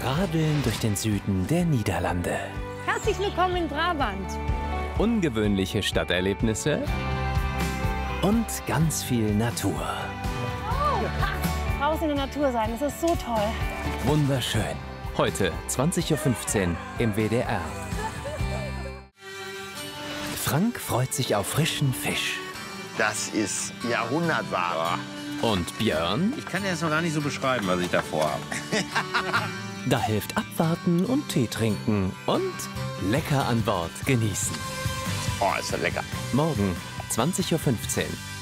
Radeln durch den Süden der Niederlande. Herzlich willkommen in Brabant. Ungewöhnliche Stadterlebnisse und ganz viel Natur. Draußen in der Natur sein, das ist so toll. Wunderschön. Heute 20:15 Uhr im WDR. Frank freut sich auf frischen Fisch. Das ist Jahrhundertware. Und Björn? Ich kann dir das noch gar nicht so beschreiben, was ich davor habe. Da hilft abwarten und Tee trinken und lecker an Bord genießen. Oh, ist ja lecker. Morgen 20:15 Uhr.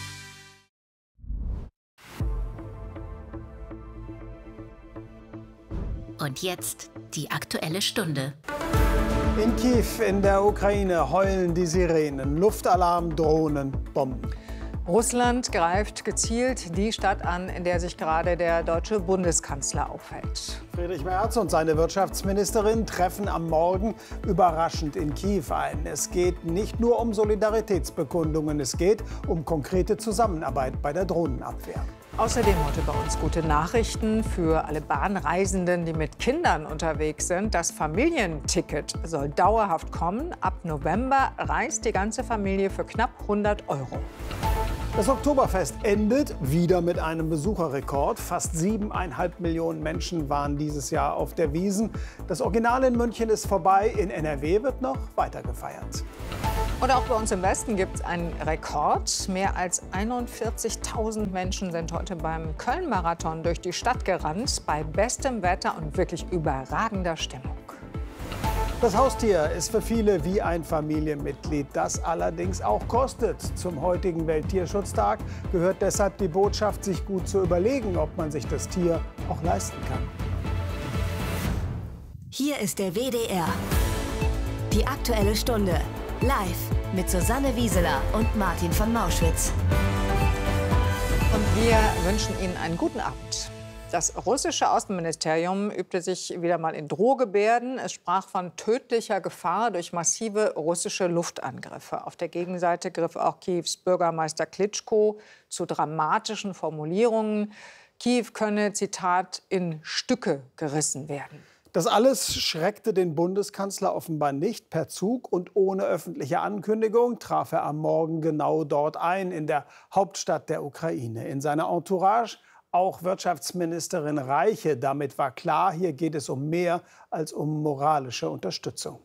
Und jetzt die Aktuelle Stunde. In Kiew in der Ukraine heulen die Sirenen, Luftalarm, Drohnen, Bomben. Russland greift gezielt die Stadt an, in der sich gerade der deutsche Bundeskanzler aufhält. Friedrich Merz und seine Wirtschaftsministerin treffen am Morgen überraschend in Kiew ein. Es geht nicht nur um Solidaritätsbekundungen, es geht um konkrete Zusammenarbeit bei der Drohnenabwehr. Außerdem heute bei uns gute Nachrichten für alle Bahnreisenden, die mit Kindern unterwegs sind. Das Familienticket soll dauerhaft kommen. Ab November reist die ganze Familie für knapp 100 €. Das Oktoberfest endet wieder mit einem Besucherrekord. Fast 7,5 Millionen Menschen waren dieses Jahr auf der Wiesn. Das Original in München ist vorbei. In NRW wird noch weiter gefeiert. Und auch bei uns im Westen gibt es einen Rekord. Mehr als 41.000 Menschen sind heute beim Köln-Marathon durch die Stadt gerannt. Bei bestem Wetter und wirklich überragender Stimmung. Das Haustier ist für viele wie ein Familienmitglied, das allerdings auch kostet. Zum heutigen Welttierschutztag gehört deshalb die Botschaft, sich gut zu überlegen, ob man sich das Tier auch leisten kann. Hier ist der WDR. Die Aktuelle Stunde. Live mit Susanne Wieseler und Martin von Mauschwitz. Und wir wünschen Ihnen einen guten Abend. Das russische Außenministerium übte sich wieder mal in Drohgebärden. Es sprach von tödlicher Gefahr durch massive russische Luftangriffe. Auf der Gegenseite griff auch Kiews Bürgermeister Klitschko zu dramatischen Formulierungen. Kiew könne, Zitat, in Stücke gerissen werden. Das alles schreckte den Bundeskanzler offenbar nicht. Per Zug und ohne öffentliche Ankündigung traf er am Morgen genau dort ein, in der Hauptstadt der Ukraine. In seiner Entourage auch Wirtschaftsministerin Reiche. Damit war klar, hier geht es um mehr als um moralische Unterstützung.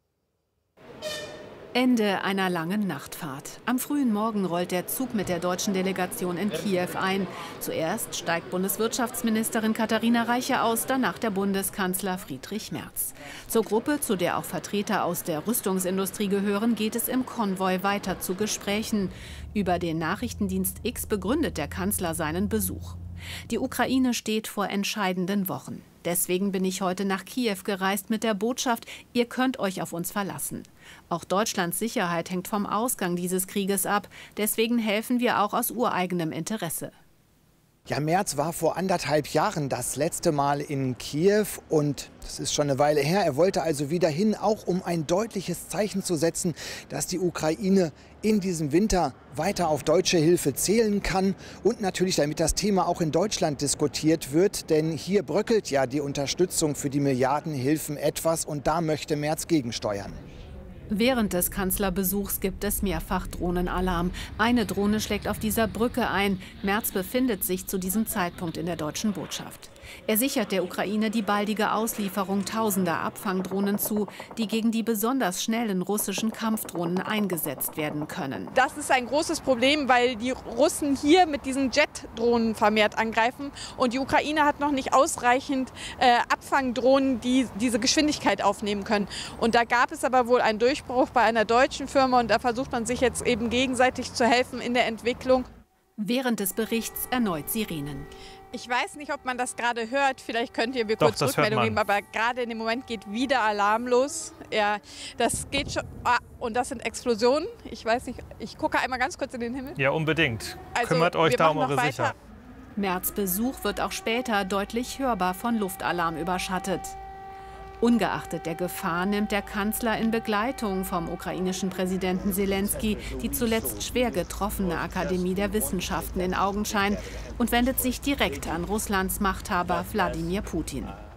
Ende einer langen Nachtfahrt. Am frühen Morgen rollt der Zug mit der deutschen Delegation in Kiew ein. Zuerst steigt Bundeswirtschaftsministerin Katharina Reiche aus, danach der Bundeskanzler Friedrich Merz. Zur Gruppe, zu der auch Vertreter aus der Rüstungsindustrie gehören, geht es im Konvoi weiter zu Gesprächen. Über den Nachrichtendienst X begründet der Kanzler seinen Besuch. Die Ukraine steht vor entscheidenden Wochen. Deswegen bin ich heute nach Kiew gereist mit der Botschaft, ihr könnt euch auf uns verlassen. Auch Deutschlands Sicherheit hängt vom Ausgang dieses Krieges ab. Deswegen helfen wir auch aus ureigenem Interesse. Ja, Merz war vor 1,5 Jahren das letzte Mal in Kiew und das ist schon eine Weile her. Er wollte also wieder hin, auch um ein deutliches Zeichen zu setzen, dass die Ukraine in diesem Winter weiter auf deutsche Hilfe zählen kann und natürlich, damit das Thema auch in Deutschland diskutiert wird, denn hier bröckelt ja die Unterstützung für die Milliardenhilfen etwas und da möchte Merz gegensteuern. Während des Kanzlerbesuchs gibt es mehrfach Drohnenalarm. Eine Drohne schlägt auf dieser Brücke ein. Merz befindet sich zu diesem Zeitpunkt in der deutschen Botschaft. Er sichert der Ukraine die baldige Auslieferung tausender Abfangdrohnen zu, die gegen die besonders schnellen russischen Kampfdrohnen eingesetzt werden können. Das ist ein großes Problem, weil die Russen hier mit diesen Jet-Drohnen vermehrt angreifen. Und die Ukraine hat noch nicht ausreichend Abfangdrohnen, die diese Geschwindigkeit aufnehmen können. Und da gab es aber wohl einen Durchbruch bei einer deutschen Firma. Und da versucht man sich jetzt eben gegenseitig zu helfen in der Entwicklung. Während des Berichts erneut Sirenen. Ich weiß nicht, ob man das gerade hört. Vielleicht könnt ihr mir kurz Rückmeldung geben. Aber gerade in dem Moment geht wieder Alarm los. Ja, das geht schon. Und das sind Explosionen. Ich weiß nicht. Ich gucke einmal ganz kurz in den Himmel. Ja, unbedingt. Also, kümmert euch da um eure Sicherheit. Merz' Besuch wird auch später deutlich hörbar von Luftalarm überschattet. Ungeachtet der Gefahr nimmt der Kanzler in Begleitung vom ukrainischen Präsidenten Selenskyj die zuletzt schwer getroffene Akademie der Wissenschaften in Augenschein und wendet sich direkt an Russlands Machthaber Wladimir Putin.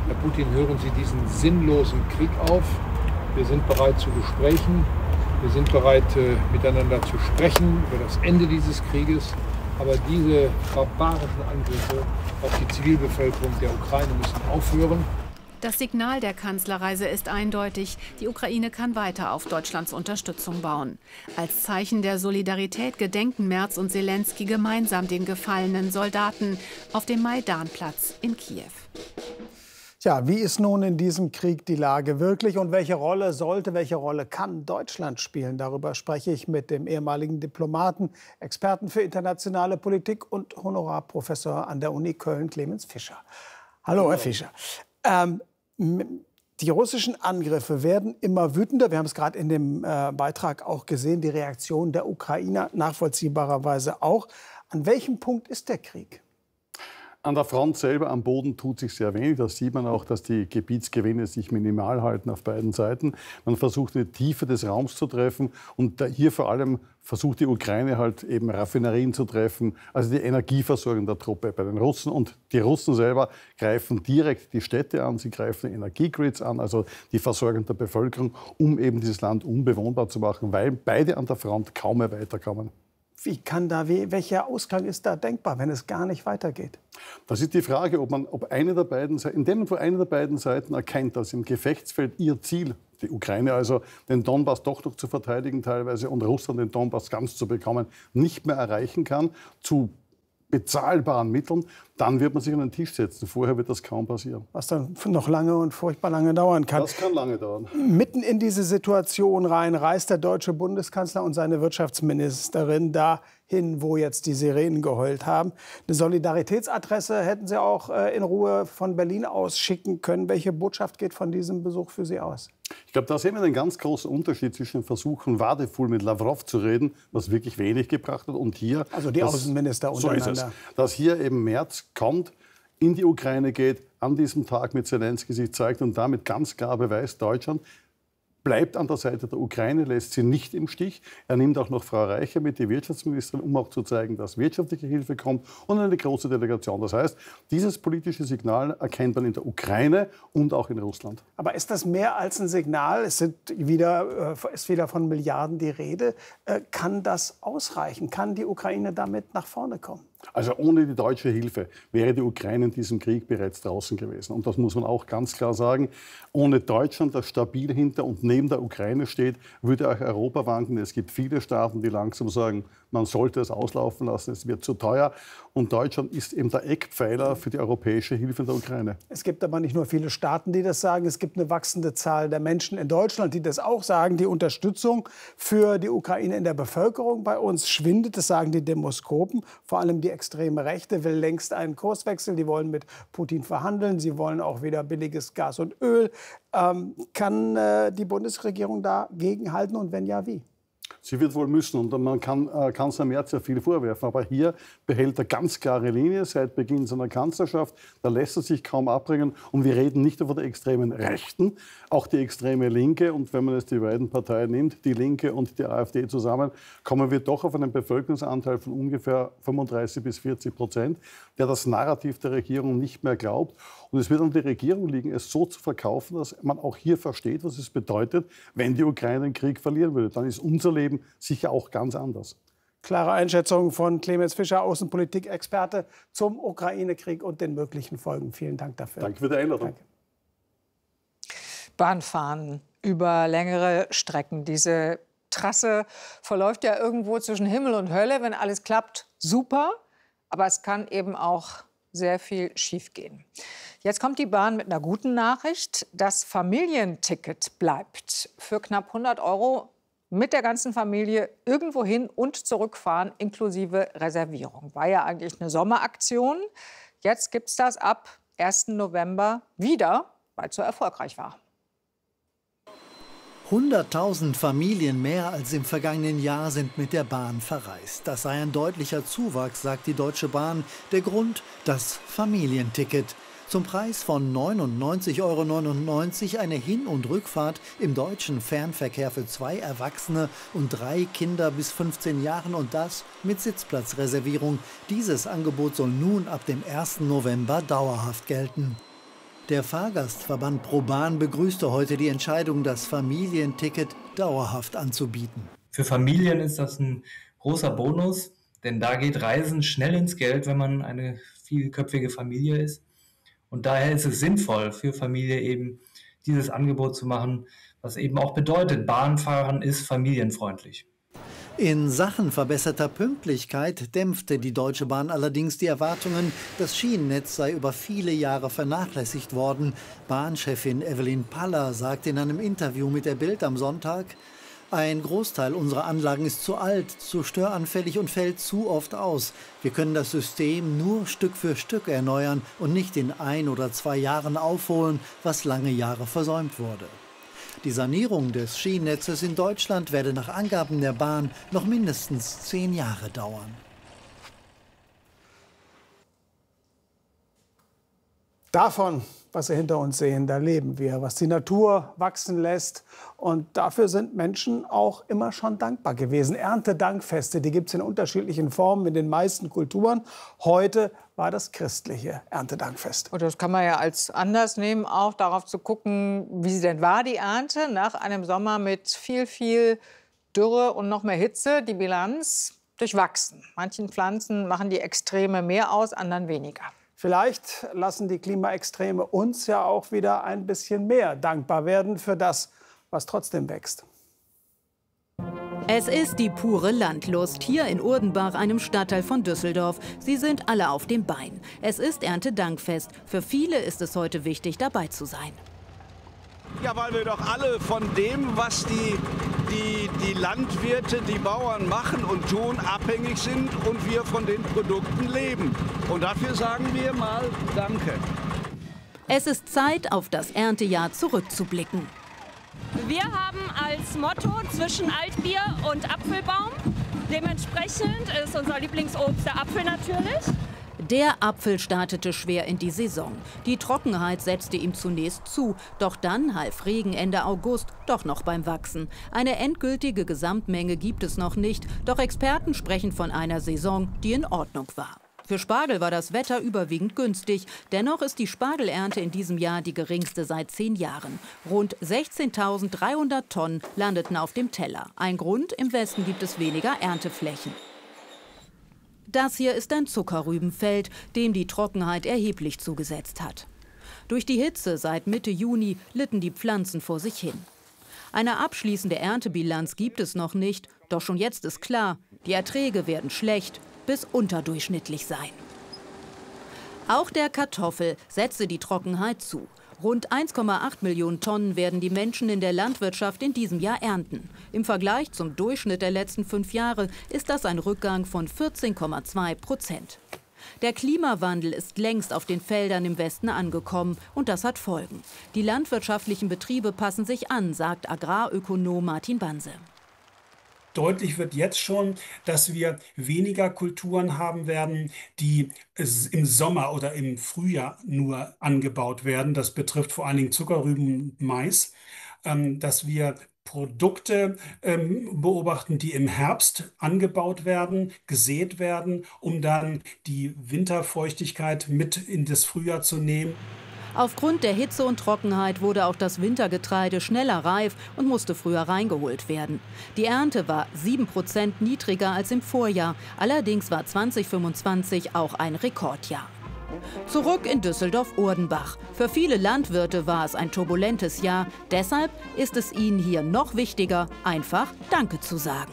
Herr Putin, hören Sie diesen sinnlosen Krieg auf. Wir sind bereit zu Gesprächen. Wir sind bereit, miteinander zu sprechen über das Ende dieses Krieges. Aber diese barbarischen Angriffe auf die Zivilbevölkerung der Ukraine müssen aufhören. Das Signal der Kanzlerreise ist eindeutig. Die Ukraine kann weiter auf Deutschlands Unterstützung bauen. Als Zeichen der Solidarität gedenken Merz und Selenskyj gemeinsam den gefallenen Soldaten auf dem Maidanplatz in Kiew. Tja, wie ist nun in diesem Krieg die Lage wirklich und welche Rolle kann Deutschland spielen? Darüber spreche ich mit dem ehemaligen Diplomaten, Experten für internationale Politik und Honorarprofessor an der Uni Köln, Clemens Fischer. Hallo, Herr Fischer. Die russischen Angriffe werden immer wütender. Wir haben es gerade in dem Beitrag auch gesehen, die Reaktion der Ukrainer nachvollziehbarerweise auch. An welchem Punkt ist der Krieg? An der Front selber, am Boden, tut sich sehr wenig. Da sieht man auch, dass die Gebietsgewinne sich minimal halten auf beiden Seiten. Man versucht, in die Tiefe des Raums zu treffen. Und hier vor allem versucht die Ukraine halt eben Raffinerien zu treffen, also die Energieversorgung der Truppe bei den Russen. Und die Russen selber greifen direkt die Städte an, sie greifen Energiegrids an, also die Versorgung der Bevölkerung, um eben dieses Land unbewohnbar zu machen, weil beide an der Front kaum mehr weiterkommen. Welcher Ausgang ist da denkbar, wenn es gar nicht weitergeht? Das ist die Frage, ob eine der beiden Seiten, in dem Moment, wo eine der beiden Seiten erkennt, dass im Gefechtsfeld ihr Ziel, die Ukraine also den Donbass doch noch zu verteidigen teilweise und Russland den Donbass ganz zu bekommen, nicht mehr erreichen kann, zu bezahlbaren Mitteln, dann wird man sich an den Tisch setzen. Vorher wird das kaum passieren. Was dann noch lange und furchtbar lange dauern kann. Das kann lange dauern. Mitten in diese Situation rein reist der deutsche Bundeskanzler und seine Wirtschaftsministerin dahin, wo jetzt die Sirenen geheult haben. Eine Solidaritätsadresse hätten Sie auch in Ruhe von Berlin aus schicken können. Welche Botschaft geht von diesem Besuch für Sie aus? Ich glaube, da sehen wir einen ganz großen Unterschied zwischen Versuchen, Wadefuhl mit Lavrov zu reden, was wirklich wenig gebracht hat, und hier... Also die Außenminister untereinander. So ist es. Dass hier eben Merz kommt, in die Ukraine geht, an diesem Tag mit Selenskyj sich zeigt und damit ganz klar beweist, Deutschland bleibt an der Seite der Ukraine, lässt sie nicht im Stich. Er nimmt auch noch Frau Reicher mit, die Wirtschaftsministerin, um auch zu zeigen, dass wirtschaftliche Hilfe kommt und eine große Delegation. Das heißt, dieses politische Signal erkennt man in der Ukraine und auch in Russland. Aber ist das mehr als ein Signal? Es ist wieder von Milliarden die Rede. Kann das ausreichen? Kann die Ukraine damit nach vorne kommen? Also ohne die deutsche Hilfe wäre die Ukraine in diesem Krieg bereits draußen gewesen. Und das muss man auch ganz klar sagen. Ohne Deutschland, das stabil hinter und neben der Ukraine steht, würde auch Europa wanken. Es gibt viele Staaten, die langsam sagen, man sollte es auslaufen lassen, es wird zu teuer. Und Deutschland ist eben der Eckpfeiler für die europäische Hilfe in der Ukraine. Es gibt aber nicht nur viele Staaten, die das sagen. Es gibt eine wachsende Zahl der Menschen in Deutschland, die das auch sagen. Die Unterstützung für die Ukraine in der Bevölkerung bei uns schwindet. Das sagen die Demoskopen. Vor allem die extreme Rechte will längst einen Kurswechsel. Die wollen mit Putin verhandeln. Sie wollen auch wieder billiges Gas und Öl. Kann die Bundesregierung dagegen halten und wenn ja, wie? Sie wird wohl müssen, und man kann Kanzler Merz ja viel vorwerfen. Aber hier behält er ganz klare Linie seit Beginn seiner Kanzlerschaft. Da lässt er sich kaum abbringen. Und wir reden nicht nur von der extremen Rechten, auch die extreme Linke. Und wenn man jetzt die beiden Parteien nimmt, die Linke und die AfD zusammen, kommen wir doch auf einen Bevölkerungsanteil von ungefähr 35-40%, der das Narrativ der Regierung nicht mehr glaubt. Und es wird an der Regierung liegen, es so zu verkaufen, dass man auch hier versteht, was es bedeutet, wenn die Ukraine den Krieg verlieren würde. Dann ist unser Leben sicher auch ganz anders. Klare Einschätzung von Clemens Fischer, Außenpolitik-Experte zum Ukraine-Krieg und den möglichen Folgen. Vielen Dank dafür. Danke für die Einladung. Danke. Bahnfahren über längere Strecken. Diese Trasse verläuft ja irgendwo zwischen Himmel und Hölle. Wenn alles klappt, super. Aber es kann eben auch sehr viel schiefgehen. Jetzt kommt die Bahn mit einer guten Nachricht. Das Familienticket bleibt. Für knapp 100 € mit der ganzen Familie irgendwo hin und zurückfahren, inklusive Reservierung. War ja eigentlich eine Sommeraktion. Jetzt gibt es das ab 1. November wieder, weil es so erfolgreich war. 100.000 Familien mehr als im vergangenen Jahr sind mit der Bahn verreist. Das sei ein deutlicher Zuwachs, sagt die Deutsche Bahn. Der Grund, das Familienticket. Zum Preis von 99,99 € eine Hin- und Rückfahrt im deutschen Fernverkehr für 2 Erwachsene und 3 Kinder bis 15 Jahren und das mit Sitzplatzreservierung. Dieses Angebot soll nun ab dem 1. November dauerhaft gelten. Der Fahrgastverband ProBahn begrüßte heute die Entscheidung, das Familienticket dauerhaft anzubieten. Für Familien ist das ein großer Bonus, denn da geht Reisen schnell ins Geld, wenn man eine vielköpfige Familie ist. Und daher ist es sinnvoll für Familie eben dieses Angebot zu machen, was eben auch bedeutet, Bahnfahren ist familienfreundlich. In Sachen verbesserter Pünktlichkeit dämpfte die Deutsche Bahn allerdings die Erwartungen, das Schienennetz sei über viele Jahre vernachlässigt worden. Bahnchefin Evelyn Paller sagte in einem Interview mit der Bild am Sonntag: Ein Großteil unserer Anlagen ist zu alt, zu störanfällig und fällt zu oft aus. Wir können das System nur Stück für Stück erneuern und nicht in 1 oder 2 Jahren aufholen, was lange Jahre versäumt wurde. Die Sanierung des Schienennetzes in Deutschland werde nach Angaben der Bahn noch mindestens 10 Jahre dauern. Davon, was wir hinter uns sehen, da leben wir, was die Natur wachsen lässt. Und dafür sind Menschen auch immer schon dankbar gewesen. Erntedankfeste, die gibt es in unterschiedlichen Formen in den meisten Kulturen. Heute war das christliche Erntedankfest. Und das kann man ja als Anlass nehmen, auch darauf zu gucken, wie denn war die Ernte nach einem Sommer mit viel Dürre und noch mehr Hitze. Die Bilanz durchwachsen. Manchen Pflanzen machen die Extreme mehr aus, anderen weniger. Vielleicht lassen die Klimaextreme uns ja auch wieder ein bisschen mehr dankbar werden für das, was trotzdem wächst. Es ist die pure Landlust hier in Urdenbach, einem Stadtteil von Düsseldorf. Sie sind alle auf dem Bein. Es ist Erntedankfest. Für viele ist es heute wichtig, dabei zu sein. Ja, weil wir doch alle von dem, was die Landwirte, die Bauern machen und tun, abhängig sind und wir von den Produkten leben. Und dafür sagen wir mal Danke. Es ist Zeit, auf das Erntejahr zurückzublicken. Wir haben als Motto zwischen Altbier und Apfelbaum. Dementsprechend ist unser Lieblingsobst der Apfel natürlich. Der Apfel startete schwer in die Saison. Die Trockenheit setzte ihm zunächst zu. Doch dann half Regen Ende August doch noch beim Wachsen. Eine endgültige Gesamtmenge gibt es noch nicht. Doch Experten sprechen von einer Saison, die in Ordnung war. Für Spargel war das Wetter überwiegend günstig. Dennoch ist die Spargelernte in diesem Jahr die geringste seit 10 Jahren. Rund 16.300 Tonnen landeten auf dem Teller. Ein Grund: im Westen gibt es weniger Ernteflächen. Das hier ist ein Zuckerrübenfeld, dem die Trockenheit erheblich zugesetzt hat. Durch die Hitze seit Mitte Juni litten die Pflanzen vor sich hin. Eine abschließende Erntebilanz gibt es noch nicht, doch schon jetzt ist klar, die Erträge werden schlecht bis unterdurchschnittlich sein. Auch der Kartoffel setzte die Trockenheit zu. Rund 1,8 Millionen Tonnen werden die Menschen in der Landwirtschaft in diesem Jahr ernten. Im Vergleich zum Durchschnitt der letzten 5 Jahre ist das ein Rückgang von 14,2%. Der Klimawandel ist längst auf den Feldern im Westen angekommen und das hat Folgen. Die landwirtschaftlichen Betriebe passen sich an, sagt Agrarökonom Martin Banse. Deutlich wird jetzt schon, dass wir weniger Kulturen haben werden, die im Sommer oder im Frühjahr nur angebaut werden. Das betrifft vor allen Dingen Zuckerrüben und Mais. Dass wir Produkte beobachten, die im Herbst angebaut werden, gesät werden, um dann die Winterfeuchtigkeit mit in das Frühjahr zu nehmen. Aufgrund der Hitze und Trockenheit wurde auch das Wintergetreide schneller reif und musste früher reingeholt werden. Die Ernte war 7% niedriger als im Vorjahr. Allerdings war 2025 auch ein Rekordjahr. Zurück in Düsseldorf-Urdenbach. Für viele Landwirte war es ein turbulentes Jahr. Deshalb ist es ihnen hier noch wichtiger, einfach Danke zu sagen.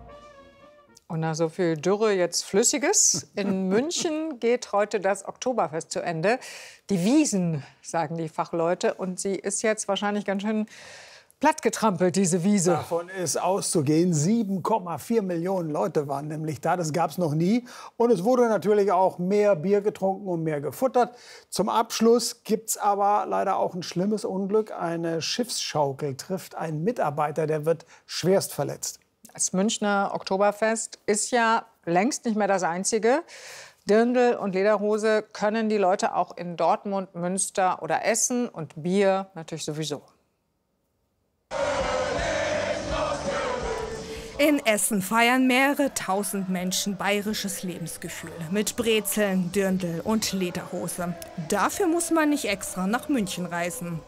Und nach so viel Dürre jetzt Flüssiges. In München geht heute das Oktoberfest zu Ende. Die Wiesn, sagen die Fachleute. Und sie ist jetzt wahrscheinlich ganz schön plattgetrampelt, diese Wiese. Davon ist auszugehen. 7,4 Millionen Leute waren nämlich da. Das gab es noch nie. Und es wurde natürlich auch mehr Bier getrunken und mehr gefuttert. Zum Abschluss gibt es aber leider auch ein schlimmes Unglück. Eine Schiffsschaukel trifft einen Mitarbeiter, der wird schwerst verletzt. Das Münchner Oktoberfest ist ja längst nicht mehr das einzige. Dirndl und Lederhose können die Leute auch in Dortmund, Münster oder Essen und Bier natürlich sowieso. In Essen feiern mehrere tausend Menschen bayerisches Lebensgefühl mit Brezeln, Dirndl und Lederhose. Dafür muss man nicht extra nach München reisen.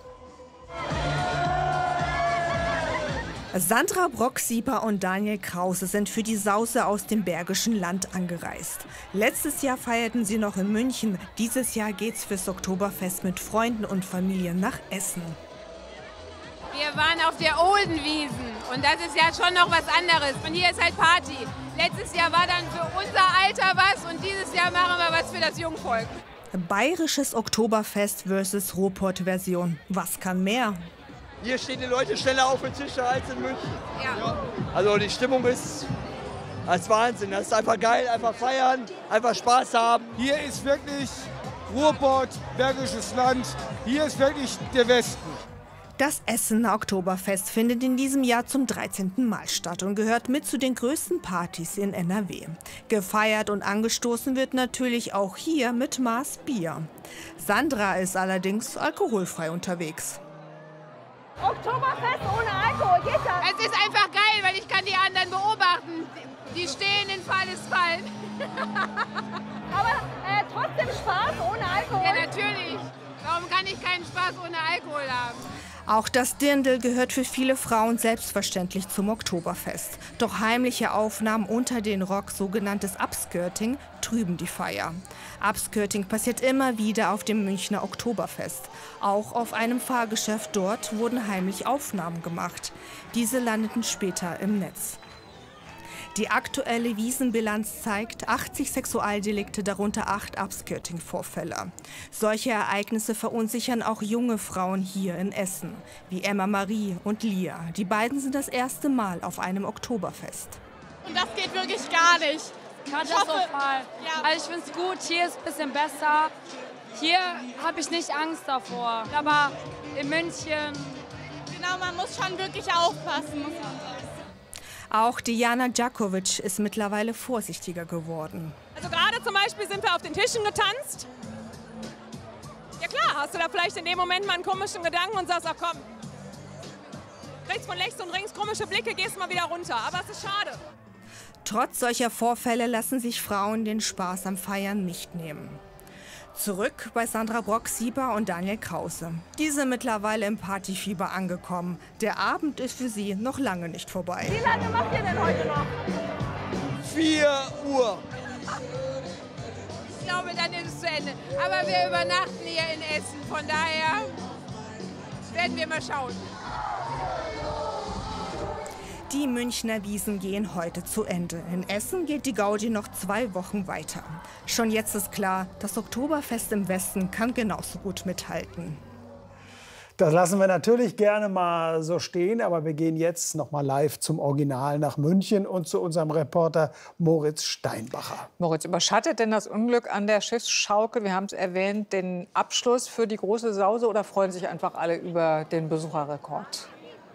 Sandra Brock-Sieber und Daniel Krause sind für die Sause aus dem Bergischen Land angereist. Letztes Jahr feierten sie noch in München. Dieses Jahr geht's fürs Oktoberfest mit Freunden und Familien nach Essen. Wir waren auf der Oldenwiesen und das ist ja schon noch was anderes. Und hier ist halt Party. Letztes Jahr war dann für unser Alter was und dieses Jahr machen wir was für das Jungvolk. Bayerisches Oktoberfest versus Ruhrpott-Version. Was kann mehr? Hier stehen die Leute schneller auf den Tisch als in München. Ja. Also die Stimmung ist Wahnsinn. Das ist einfach geil, einfach feiern, einfach Spaß haben. Hier ist wirklich Ruhrpott, Bergisches Land. Hier ist wirklich der Westen. Das Essener Oktoberfest findet in diesem Jahr zum 13. Mal statt und gehört mit zu den größten Partys in NRW. Gefeiert und angestoßen wird natürlich auch hier mit Maß Bier. Sandra ist allerdings alkoholfrei unterwegs. Oktoberfest ohne Alkohol, geht das? Es ist einfach geil, weil ich kann die anderen beobachten. Die stehen in Fall ist Fall. Aber trotzdem Spaß ohne Alkohol? Ja, natürlich. Warum kann ich keinen Spaß ohne Alkohol haben? Auch das Dirndl gehört für viele Frauen selbstverständlich zum Oktoberfest. Doch heimliche Aufnahmen unter den Rock, sogenanntes Upskirting, trüben die Feier. Upskirting passiert immer wieder auf dem Münchner Oktoberfest. Auch auf einem Fahrgeschäft dort wurden heimlich Aufnahmen gemacht. Diese landeten später im Netz. Die aktuelle Wiesenbilanz zeigt 80 Sexualdelikte, darunter 8 Upskirting-Vorfälle. Solche Ereignisse verunsichern auch junge Frauen hier in Essen, wie Emma Marie und Lia. Die beiden sind das erste Mal auf einem Oktoberfest. Und das geht wirklich gar nicht. Katastrophal. Also ich finde es gut, hier ist es ein bisschen besser. Hier habe ich nicht Angst davor. Aber in München... Genau, man muss schon wirklich aufpassen, muss man sagen. Auch Diana Djakovic ist mittlerweile vorsichtiger geworden. Also gerade zum Beispiel sind wir auf den Tischen getanzt. Ja klar, hast du da vielleicht in dem Moment mal einen komischen Gedanken und sagst, ach komm, kriegst von rechts und links komische Blicke, gehst mal wieder runter. Aber es ist schade. Trotz solcher Vorfälle lassen sich Frauen den Spaß am Feiern nicht nehmen. Zurück bei Sandra Brock-Sieber und Daniel Krause. Diese mittlerweile im Partyfieber angekommen. Der Abend ist für sie noch lange nicht vorbei. Wie lange macht ihr denn heute noch? 4 Uhr. Ich glaube, dann ist es zu Ende. Aber wir übernachten hier in Essen, von daher werden wir mal schauen. Die Münchner Wiesen gehen heute zu Ende. In Essen geht die Gaudi noch 2 Wochen weiter. Schon jetzt ist klar, das Oktoberfest im Westen kann genauso gut mithalten. Das lassen wir natürlich gerne mal so stehen, aber wir gehen jetzt noch mal live zum Original nach München und zu unserem Reporter Moritz Steinbacher. Moritz, überschattet denn das Unglück an der Schiffsschaukel, wir haben es erwähnt, den Abschluss für die große Sause oder freuen sich einfach alle über den Besucherrekord?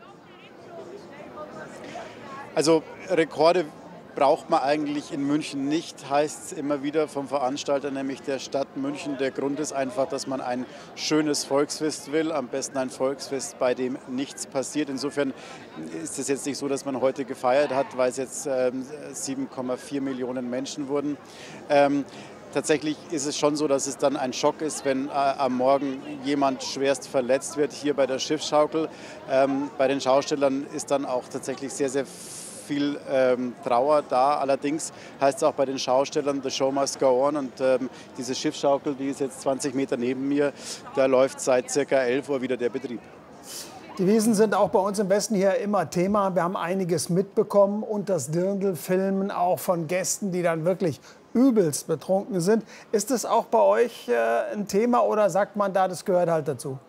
Also Rekorde braucht man eigentlich in München nicht, heißt es immer wieder vom Veranstalter, nämlich der Stadt München. Der Grund ist einfach, dass man ein schönes Volksfest will, am besten ein Volksfest, bei dem nichts passiert. Insofern ist es jetzt nicht so, dass man heute gefeiert hat, weil es jetzt 7,4 Millionen Menschen wurden. Tatsächlich ist es schon so, dass es dann ein Schock ist, wenn am Morgen jemand schwerst verletzt wird, hier bei der Schiffsschaukel. Bei den Schaustellern ist dann auch tatsächlich sehr, sehr viel Trauer da. Allerdings heißt es auch bei den Schaustellern, the show must go on. Und diese Schiffsschaukel, die ist jetzt 20 Meter neben mir, da läuft seit ca. 11 Uhr wieder der Betrieb. Die Wiesen sind auch bei uns im Westen hier immer Thema. Wir haben einiges mitbekommen und das Dirndl-Filmen auch von Gästen, die dann wirklich übelst betrunken sind. Ist es auch bei euch ein Thema oder sagt man da, das gehört halt dazu?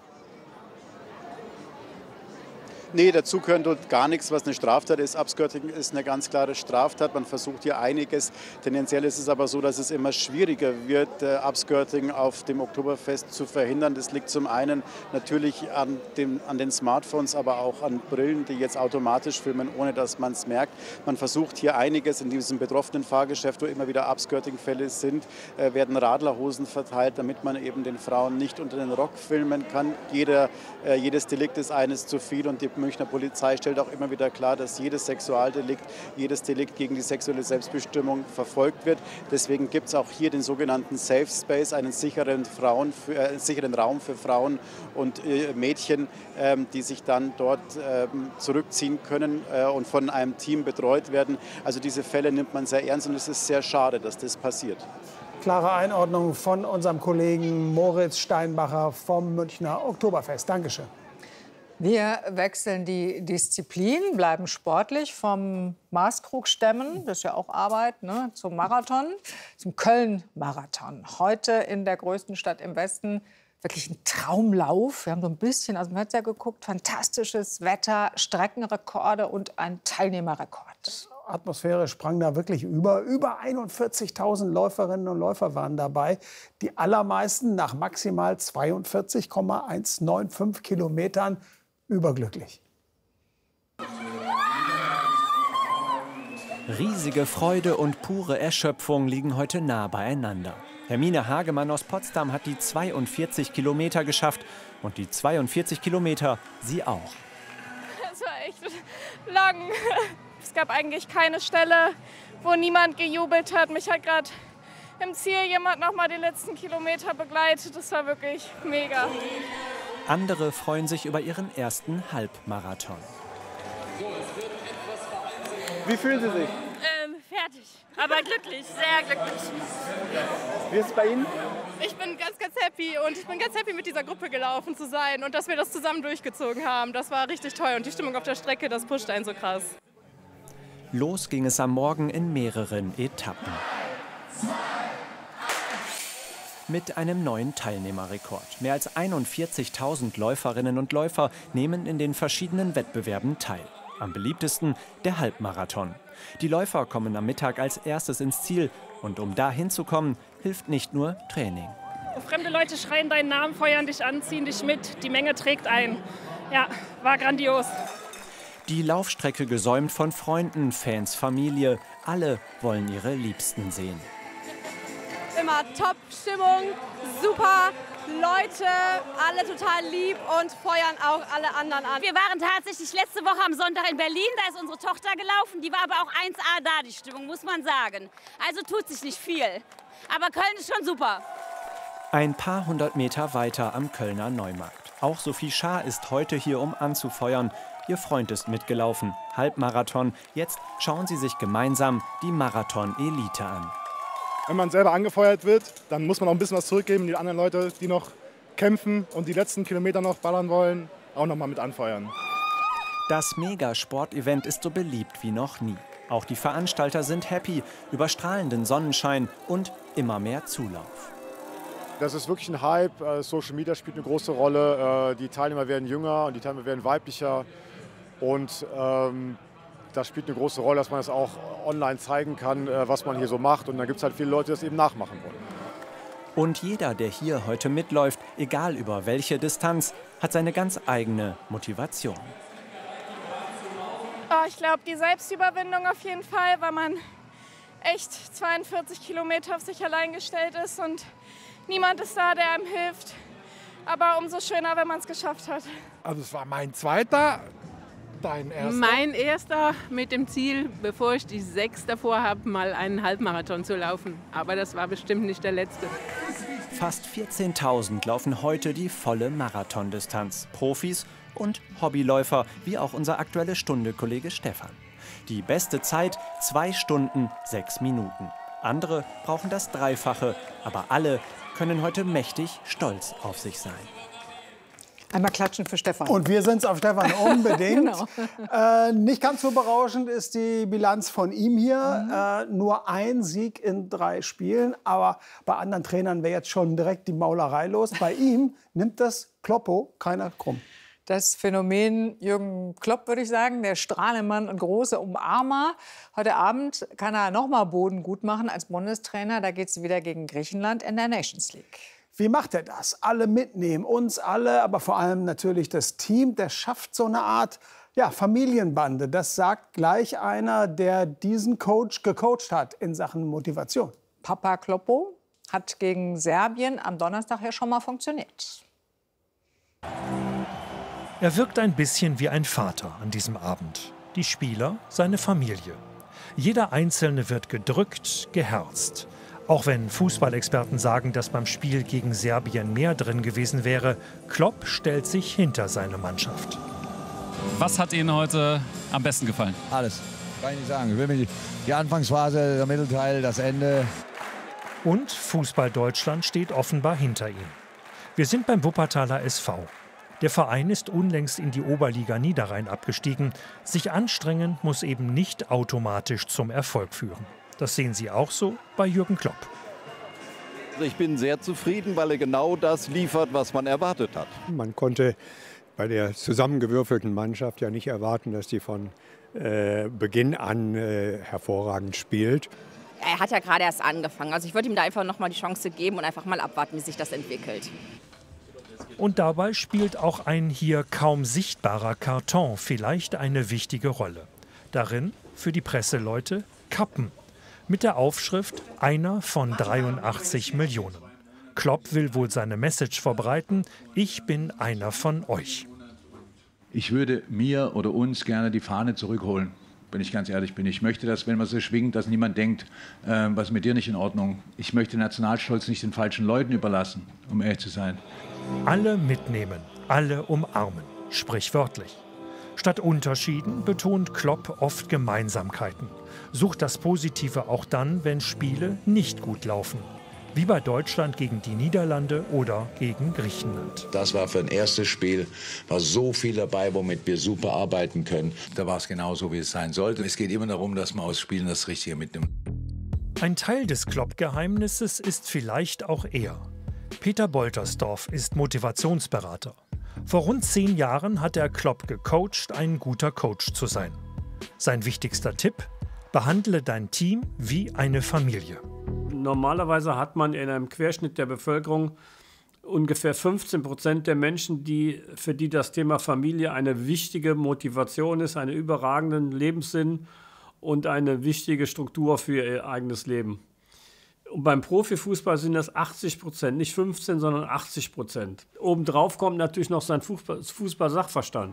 Nee, dazu gehört dort gar nichts, was eine Straftat ist. Upskirting ist eine ganz klare Straftat. Man versucht hier einiges. Tendenziell ist es aber so, dass es immer schwieriger wird, Upskirting auf dem Oktoberfest zu verhindern. Das liegt zum einen natürlich an den Smartphones, aber auch an Brillen, die jetzt automatisch filmen, ohne dass man es merkt. Man versucht hier einiges in diesem betroffenen Fahrgeschäft, wo immer wieder Upskirting-Fälle sind, werden Radlerhosen verteilt, damit man eben den Frauen nicht unter den Rock filmen kann. Jedes Delikt ist eines zu viel und die Münchner Polizei stellt auch immer wieder klar, dass jedes Sexualdelikt, jedes Delikt gegen die sexuelle Selbstbestimmung verfolgt wird. Deswegen gibt es auch hier den sogenannten Safe Space, einen sicheren Raum für Frauen und Mädchen, die sich dann dort zurückziehen können und von einem Team betreut werden. Also diese Fälle nimmt man sehr ernst und es ist sehr schade, dass das passiert. Klare Einordnung von unserem Kollegen Moritz Steinbacher vom Münchner Oktoberfest. Dankeschön. Wir wechseln die Disziplin, bleiben sportlich vom Maßkrugstemmen, das ist ja auch Arbeit, ne, zum Marathon, zum Köln-Marathon. Heute in der größten Stadt im Westen. Wirklich ein Traumlauf. Wir haben so ein bisschen aus dem Fenster geguckt. Fantastisches Wetter, Streckenrekorde und ein Teilnehmerrekord. Atmosphäre sprang da wirklich über. Über 41.000 Läuferinnen und Läufer waren dabei. Die allermeisten nach maximal 42,195 Kilometern überglücklich. Riesige Freude und pure Erschöpfung liegen heute nah beieinander. Hermine Hagemann aus Potsdam hat die 42 Kilometer geschafft und die 42 Kilometer sie auch. Es war echt lang. Es gab eigentlich keine Stelle, wo niemand gejubelt hat. Mich hat gerade im Ziel jemand noch mal den letzten Kilometer begleitet. Das war wirklich mega. Andere freuen sich über ihren ersten Halbmarathon. Wie fühlen Sie sich? Fertig, aber glücklich, sehr glücklich. Wie ist es bei Ihnen? Ich bin ganz, ganz happy und ich bin ganz happy, mit dieser Gruppe gelaufen zu sein und dass wir das zusammen durchgezogen haben. Das war richtig toll und die Stimmung auf der Strecke, das pusht einen so krass. Los ging es am Morgen in mehreren Etappen. Mit einem neuen Teilnehmerrekord. Mehr als 41.000 Läuferinnen und Läufer nehmen in den verschiedenen Wettbewerben teil. Am beliebtesten der Halbmarathon. Die Läufer kommen am Mittag als erstes ins Ziel. Und um da hinzukommen, hilft nicht nur Training. Fremde Leute schreien deinen Namen, feuern dich an, ziehen dich mit. Die Menge trägt ein. Ja, war grandios. Die Laufstrecke gesäumt von Freunden, Fans, Familie. Alle wollen ihre Liebsten sehen. Immer Top-Stimmung, super Leute, alle total lieb und feuern auch alle anderen an. Wir waren tatsächlich letzte Woche am Sonntag in Berlin, da ist unsere Tochter gelaufen. Die war aber auch 1A da, die Stimmung, muss man sagen. Also tut sich nicht viel. Aber Köln ist schon super. Ein paar hundert Meter weiter am Kölner Neumarkt. Auch Sophie Schaar ist heute hier, um anzufeuern. Ihr Freund ist mitgelaufen. Halbmarathon. Jetzt schauen sie sich gemeinsam die Marathon-Elite an. Wenn man selber angefeuert wird, dann muss man auch ein bisschen was zurückgeben. Die anderen Leute, die noch kämpfen und die letzten Kilometer noch ballern wollen, auch noch mal mit anfeuern. Das Mega-Sport-Event ist so beliebt wie noch nie. Auch die Veranstalter sind happy über strahlenden Sonnenschein und immer mehr Zulauf. Das ist wirklich ein Hype. Social Media spielt eine große Rolle. Die Teilnehmer werden jünger und die Teilnehmer werden weiblicher. Und das spielt eine große Rolle, dass man es auch online zeigen kann, was man hier so macht. Und dann gibt es halt viele Leute, die das eben nachmachen wollen. Und jeder, der hier heute mitläuft, egal über welche Distanz, hat seine ganz eigene Motivation. Oh, ich glaube, die Selbstüberwindung auf jeden Fall, weil man echt 42 Kilometer auf sich allein gestellt ist und niemand ist da, der einem hilft. Aber umso schöner, wenn man es geschafft hat. Also es war mein zweiter. Dein erster? Mein erster mit dem Ziel, bevor ich die 6 davor habe, mal einen Halbmarathon zu laufen. Aber das war bestimmt nicht der letzte. Fast 14.000 laufen heute die volle Marathondistanz. Profis und Hobbyläufer, wie auch unser Aktuelle Stunde-Kollege Stefan. Die beste Zeit 2 Stunden 6 Minuten. Andere brauchen das Dreifache, aber alle können heute mächtig stolz auf sich sein. Einmal klatschen für Stefan. Und wir sind es auf Stefan unbedingt. Genau. Nicht ganz so berauschend ist die Bilanz von ihm hier. Nur ein Sieg in 3 Spielen. Aber bei anderen Trainern wäre jetzt schon direkt die Maulerei los. Bei ihm nimmt das Kloppo keiner krumm. Das Phänomen Jürgen Klopp, würde ich sagen, der Strahlemann und große Umarmer. Heute Abend kann er noch mal Boden gut machen als Bundestrainer. Da geht es wieder gegen Griechenland in der Nations League. Wie macht er das? Alle mitnehmen, uns alle, aber vor allem natürlich das Team. Der schafft so eine Art Familienbande. Das sagt gleich einer, der diesen Coach gecoacht hat in Sachen Motivation. Papa Kloppo hat gegen Serbien am Donnerstag ja schon mal funktioniert. Er wirkt ein bisschen wie ein Vater an diesem Abend. Die Spieler, seine Familie. Jeder Einzelne wird gedrückt, geherzt. Auch wenn Fußballexperten sagen, dass beim Spiel gegen Serbien mehr drin gewesen wäre, Klopp stellt sich hinter seine Mannschaft. Was hat Ihnen heute am besten gefallen? Alles, kann ich nicht sagen. Die Anfangsphase, der Mittelteil, das Ende. Und Fußball Deutschland steht offenbar hinter ihm. Wir sind beim Wuppertaler SV. Der Verein ist unlängst in die Oberliga Niederrhein abgestiegen. Sich anstrengen muss eben nicht automatisch zum Erfolg führen. Das sehen Sie auch so bei Jürgen Klopp. Ich bin sehr zufrieden, weil er genau das liefert, was man erwartet hat. Man konnte bei der zusammengewürfelten Mannschaft ja nicht erwarten, dass die von Beginn an hervorragend spielt. Er hat ja gerade erst angefangen. Also ich würde ihm da einfach noch mal die Chance geben und einfach mal abwarten, wie sich das entwickelt. Und dabei spielt auch ein hier kaum sichtbarer Karton vielleicht eine wichtige Rolle. Darin für die Presseleute Kappen mit der Aufschrift einer von 83 Millionen. Klopp will wohl seine Message verbreiten: Ich bin einer von euch. Ich würde mir oder uns gerne die Fahne zurückholen, wenn ich ganz ehrlich bin. Ich möchte, dass, wenn man sie schwingt, dass niemand denkt, was ist mit dir nicht in Ordnung. Ich möchte den Nationalstolz nicht den falschen Leuten überlassen, um ehrlich zu sein. Alle mitnehmen, alle umarmen, sprichwörtlich. Statt Unterschieden betont Klopp oft Gemeinsamkeiten. Sucht das Positive auch dann, wenn Spiele nicht gut laufen. Wie bei Deutschland gegen die Niederlande oder gegen Griechenland. Das war für ein erstes Spiel, war so viel dabei, womit wir super arbeiten können. Da war es genauso, wie es sein sollte. Es geht immer darum, dass man aus Spielen das Richtige mitnimmt. Ein Teil des Klopp-Geheimnisses ist vielleicht auch er. Peter Boltersdorf ist Motivationsberater. Vor rund 10 Jahren hat er Klopp gecoacht, ein guter Coach zu sein. Sein wichtigster Tipp: Behandle dein Team wie eine Familie. Normalerweise hat man in einem Querschnitt der Bevölkerung ungefähr 15% der Menschen, für die das Thema Familie eine wichtige Motivation ist, einen überragenden Lebenssinn und eine wichtige Struktur für ihr eigenes Leben. Und beim Profifußball sind das 80%, nicht 15, sondern 80%. Obendrauf kommt natürlich noch sein Fußball-Sachverstand.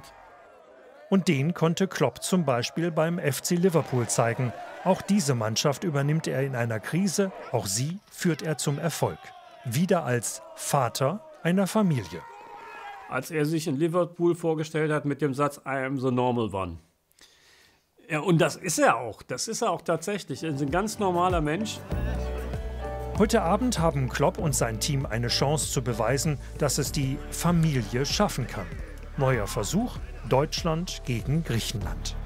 Und den konnte Klopp zum Beispiel beim FC Liverpool zeigen. Auch diese Mannschaft übernimmt er in einer Krise, auch sie führt er zum Erfolg. Wieder als Vater einer Familie. Als er sich in Liverpool vorgestellt hat mit dem Satz I am the normal one. Ja, und das ist er auch tatsächlich. Er ist ein ganz normaler Mensch. Heute Abend haben Klopp und sein Team eine Chance zu beweisen, dass es die Familie schaffen kann. Neuer Versuch: Deutschland gegen Griechenland.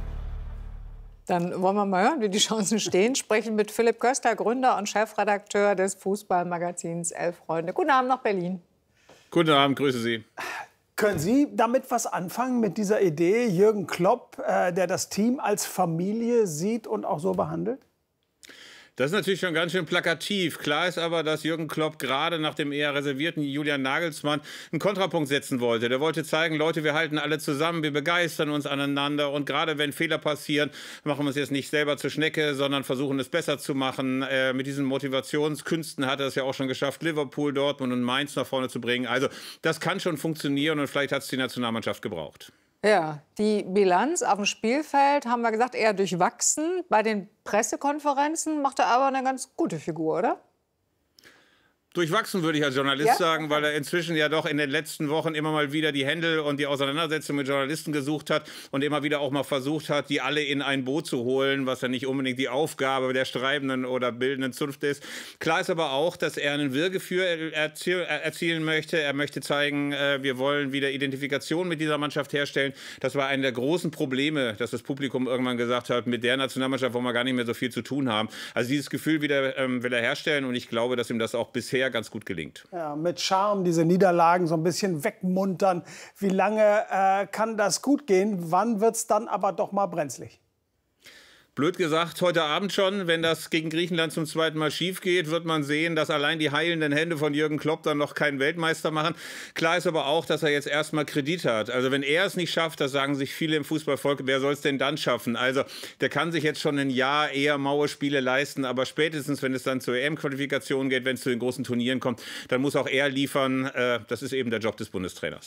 Dann wollen wir mal hören, wie die Chancen stehen. Sprechen mit Philipp Köster, Gründer und Chefredakteur des Fußballmagazins Elf Freunde. Guten Abend nach Berlin. Guten Abend, grüße Sie. Können Sie damit was anfangen, mit dieser Idee, Jürgen Klopp, der das Team als Familie sieht und auch so behandelt? Das ist natürlich schon ganz schön plakativ. Klar ist aber, dass Jürgen Klopp gerade nach dem eher reservierten Julian Nagelsmann einen Kontrapunkt setzen wollte. Der wollte zeigen, Leute, wir halten alle zusammen, wir begeistern uns aneinander. Und gerade wenn Fehler passieren, machen wir es jetzt nicht selber zur Schnecke, sondern versuchen es besser zu machen. Mit diesen Motivationskünsten hat er es ja auch schon geschafft, Liverpool, Dortmund und Mainz nach vorne zu bringen. Also das kann schon funktionieren und vielleicht hat es die Nationalmannschaft gebraucht. Ja, die Bilanz auf dem Spielfeld, haben wir gesagt, eher durchwachsen. Bei den Pressekonferenzen macht er aber eine ganz gute Figur, oder? Durchwachsen, würde ich als Journalist sagen, weil er inzwischen ja doch in den letzten Wochen immer mal wieder die Händel und die Auseinandersetzung mit Journalisten gesucht hat und immer wieder auch mal versucht hat, die alle in ein Boot zu holen, was ja nicht unbedingt die Aufgabe der schreibenden oder bildenden Zunft ist. Klar ist aber auch, dass er ein Wir-Gefühl erzielen möchte. Er möchte zeigen, wir wollen wieder Identifikation mit dieser Mannschaft herstellen. Das war einer der großen Probleme, dass das Publikum irgendwann gesagt hat, mit der Nationalmannschaft wollen wir gar nicht mehr so viel zu tun haben. Also dieses Gefühl wieder will er herstellen und ich glaube, dass ihm das auch bisher ganz gut gelingt. Ja, mit Charme diese Niederlagen so ein bisschen wegmuntern. Wie lange kann das gut gehen? Wann wird es dann aber doch mal brenzlig? Blöd gesagt, heute Abend schon, wenn das gegen Griechenland zum zweiten Mal schief geht, wird man sehen, dass allein die heilenden Hände von Jürgen Klopp dann noch keinen Weltmeister machen. Klar ist aber auch, dass er jetzt erstmal Kredit hat. Also wenn er es nicht schafft, das sagen sich viele im Fußballvolk, wer soll es denn dann schaffen? Also der kann sich jetzt schon ein Jahr eher maue Spiele leisten, aber spätestens, wenn es dann zur EM-Qualifikation geht, wenn es zu den großen Turnieren kommt, dann muss auch er liefern. Das ist eben der Job des Bundestrainers.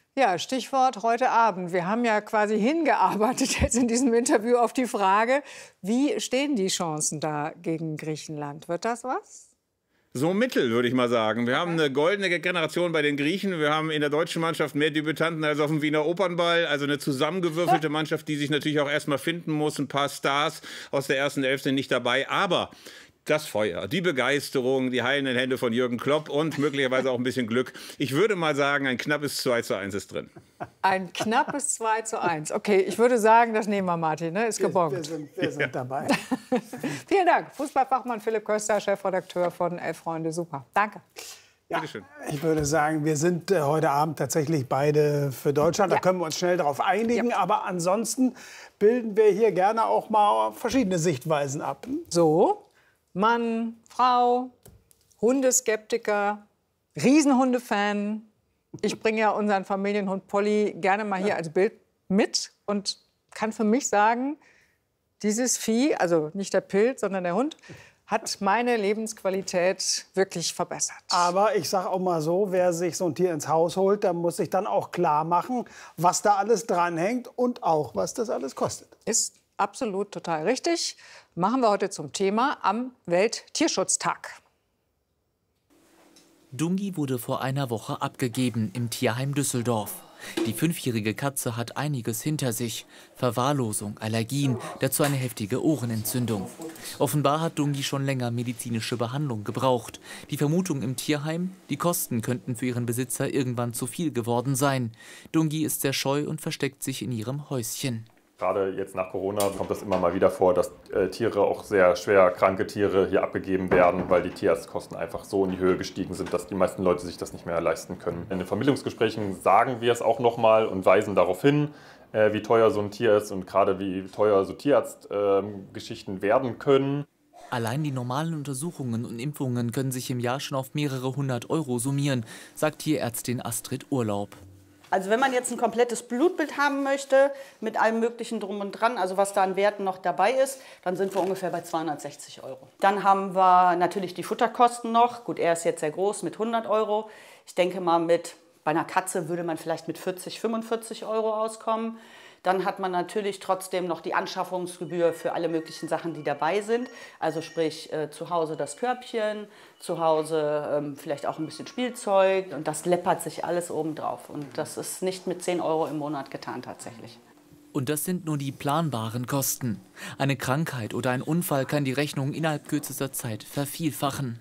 Ja, Stichwort heute Abend. Wir haben ja quasi hingearbeitet jetzt in diesem Interview auf die Frage, wie stehen die Chancen da gegen Griechenland? Wird das was? So mittel, würde ich mal sagen. Wir haben eine goldene Generation bei den Griechen. Wir haben in der deutschen Mannschaft mehr Debütanten als auf dem Wiener Opernball. Also eine zusammengewürfelte Mannschaft, die sich natürlich auch erstmal finden muss. Ein paar Stars aus der ersten Elf sind nicht dabei. Aber das Feuer, die Begeisterung, die heilenden Hände von Jürgen Klopp und möglicherweise auch ein bisschen Glück. Ich würde mal sagen, ein knappes 2:1 ist drin. Ein knappes 2:1. Okay, ich würde sagen, das nehmen wir, Martin. Ne? Ist gebongt. Wir sind dabei. Vielen Dank. Fußballfachmann Philipp Köster, Chefredakteur von Elf Freunde. Super. Danke. Ja, ich würde sagen, wir sind heute Abend tatsächlich beide für Deutschland. Da können wir uns schnell darauf einigen. Aber ansonsten bilden wir hier gerne auch mal verschiedene Sichtweisen ab. So, Mann, Frau, Hundeskeptiker, Riesenhundefan. Ich bringe ja unseren Familienhund Polly gerne mal hier als Bild mit und kann für mich sagen, dieses Vieh, also nicht der Pilz, sondern der Hund, hat meine Lebensqualität wirklich verbessert. Aber ich sage auch mal so, wer sich so ein Tier ins Haus holt, der muss sich dann auch klar machen, was da alles dranhängt und auch, was das alles kostet. Ist absolut total richtig. Machen wir heute zum Thema am Welttierschutztag. Dungi wurde vor einer Woche abgegeben im Tierheim Düsseldorf. Die 5-jährige Katze hat einiges hinter sich. Verwahrlosung, Allergien, dazu eine heftige Ohrenentzündung. Offenbar hat Dungi schon länger medizinische Behandlung gebraucht. Die Vermutung im Tierheim, die Kosten könnten für ihren Besitzer irgendwann zu viel geworden sein. Dungi ist sehr scheu und versteckt sich in ihrem Häuschen. Gerade jetzt nach Corona kommt es immer mal wieder vor, dass Tiere, auch sehr schwer kranke Tiere, hier abgegeben werden, weil die Tierarztkosten einfach so in die Höhe gestiegen sind, dass die meisten Leute sich das nicht mehr leisten können. In den Vermittlungsgesprächen sagen wir es auch nochmal und weisen darauf hin, wie teuer so ein Tier ist und gerade wie teuer so Tierarztgeschichten werden können. Allein die normalen Untersuchungen und Impfungen können sich im Jahr schon auf mehrere 100 € summieren, sagt Tierärztin Astrid Urlaub. Also wenn man jetzt ein komplettes Blutbild haben möchte, mit allem möglichen drum und dran, also was da an Werten noch dabei ist, dann sind wir ungefähr bei 260 €. Dann haben wir natürlich die Futterkosten noch. Gut, er ist jetzt sehr groß mit 100 €. Ich denke mal, bei einer Katze würde man vielleicht mit 40, 45 € auskommen. Dann hat man natürlich trotzdem noch die Anschaffungsgebühr für alle möglichen Sachen, die dabei sind. Also sprich zu Hause das Körbchen, zu Hause vielleicht auch ein bisschen Spielzeug. Und das läppert sich alles obendrauf. Und das ist nicht mit 10 € im Monat getan tatsächlich. Und das sind nur die planbaren Kosten. Eine Krankheit oder ein Unfall kann die Rechnung innerhalb kürzester Zeit vervielfachen.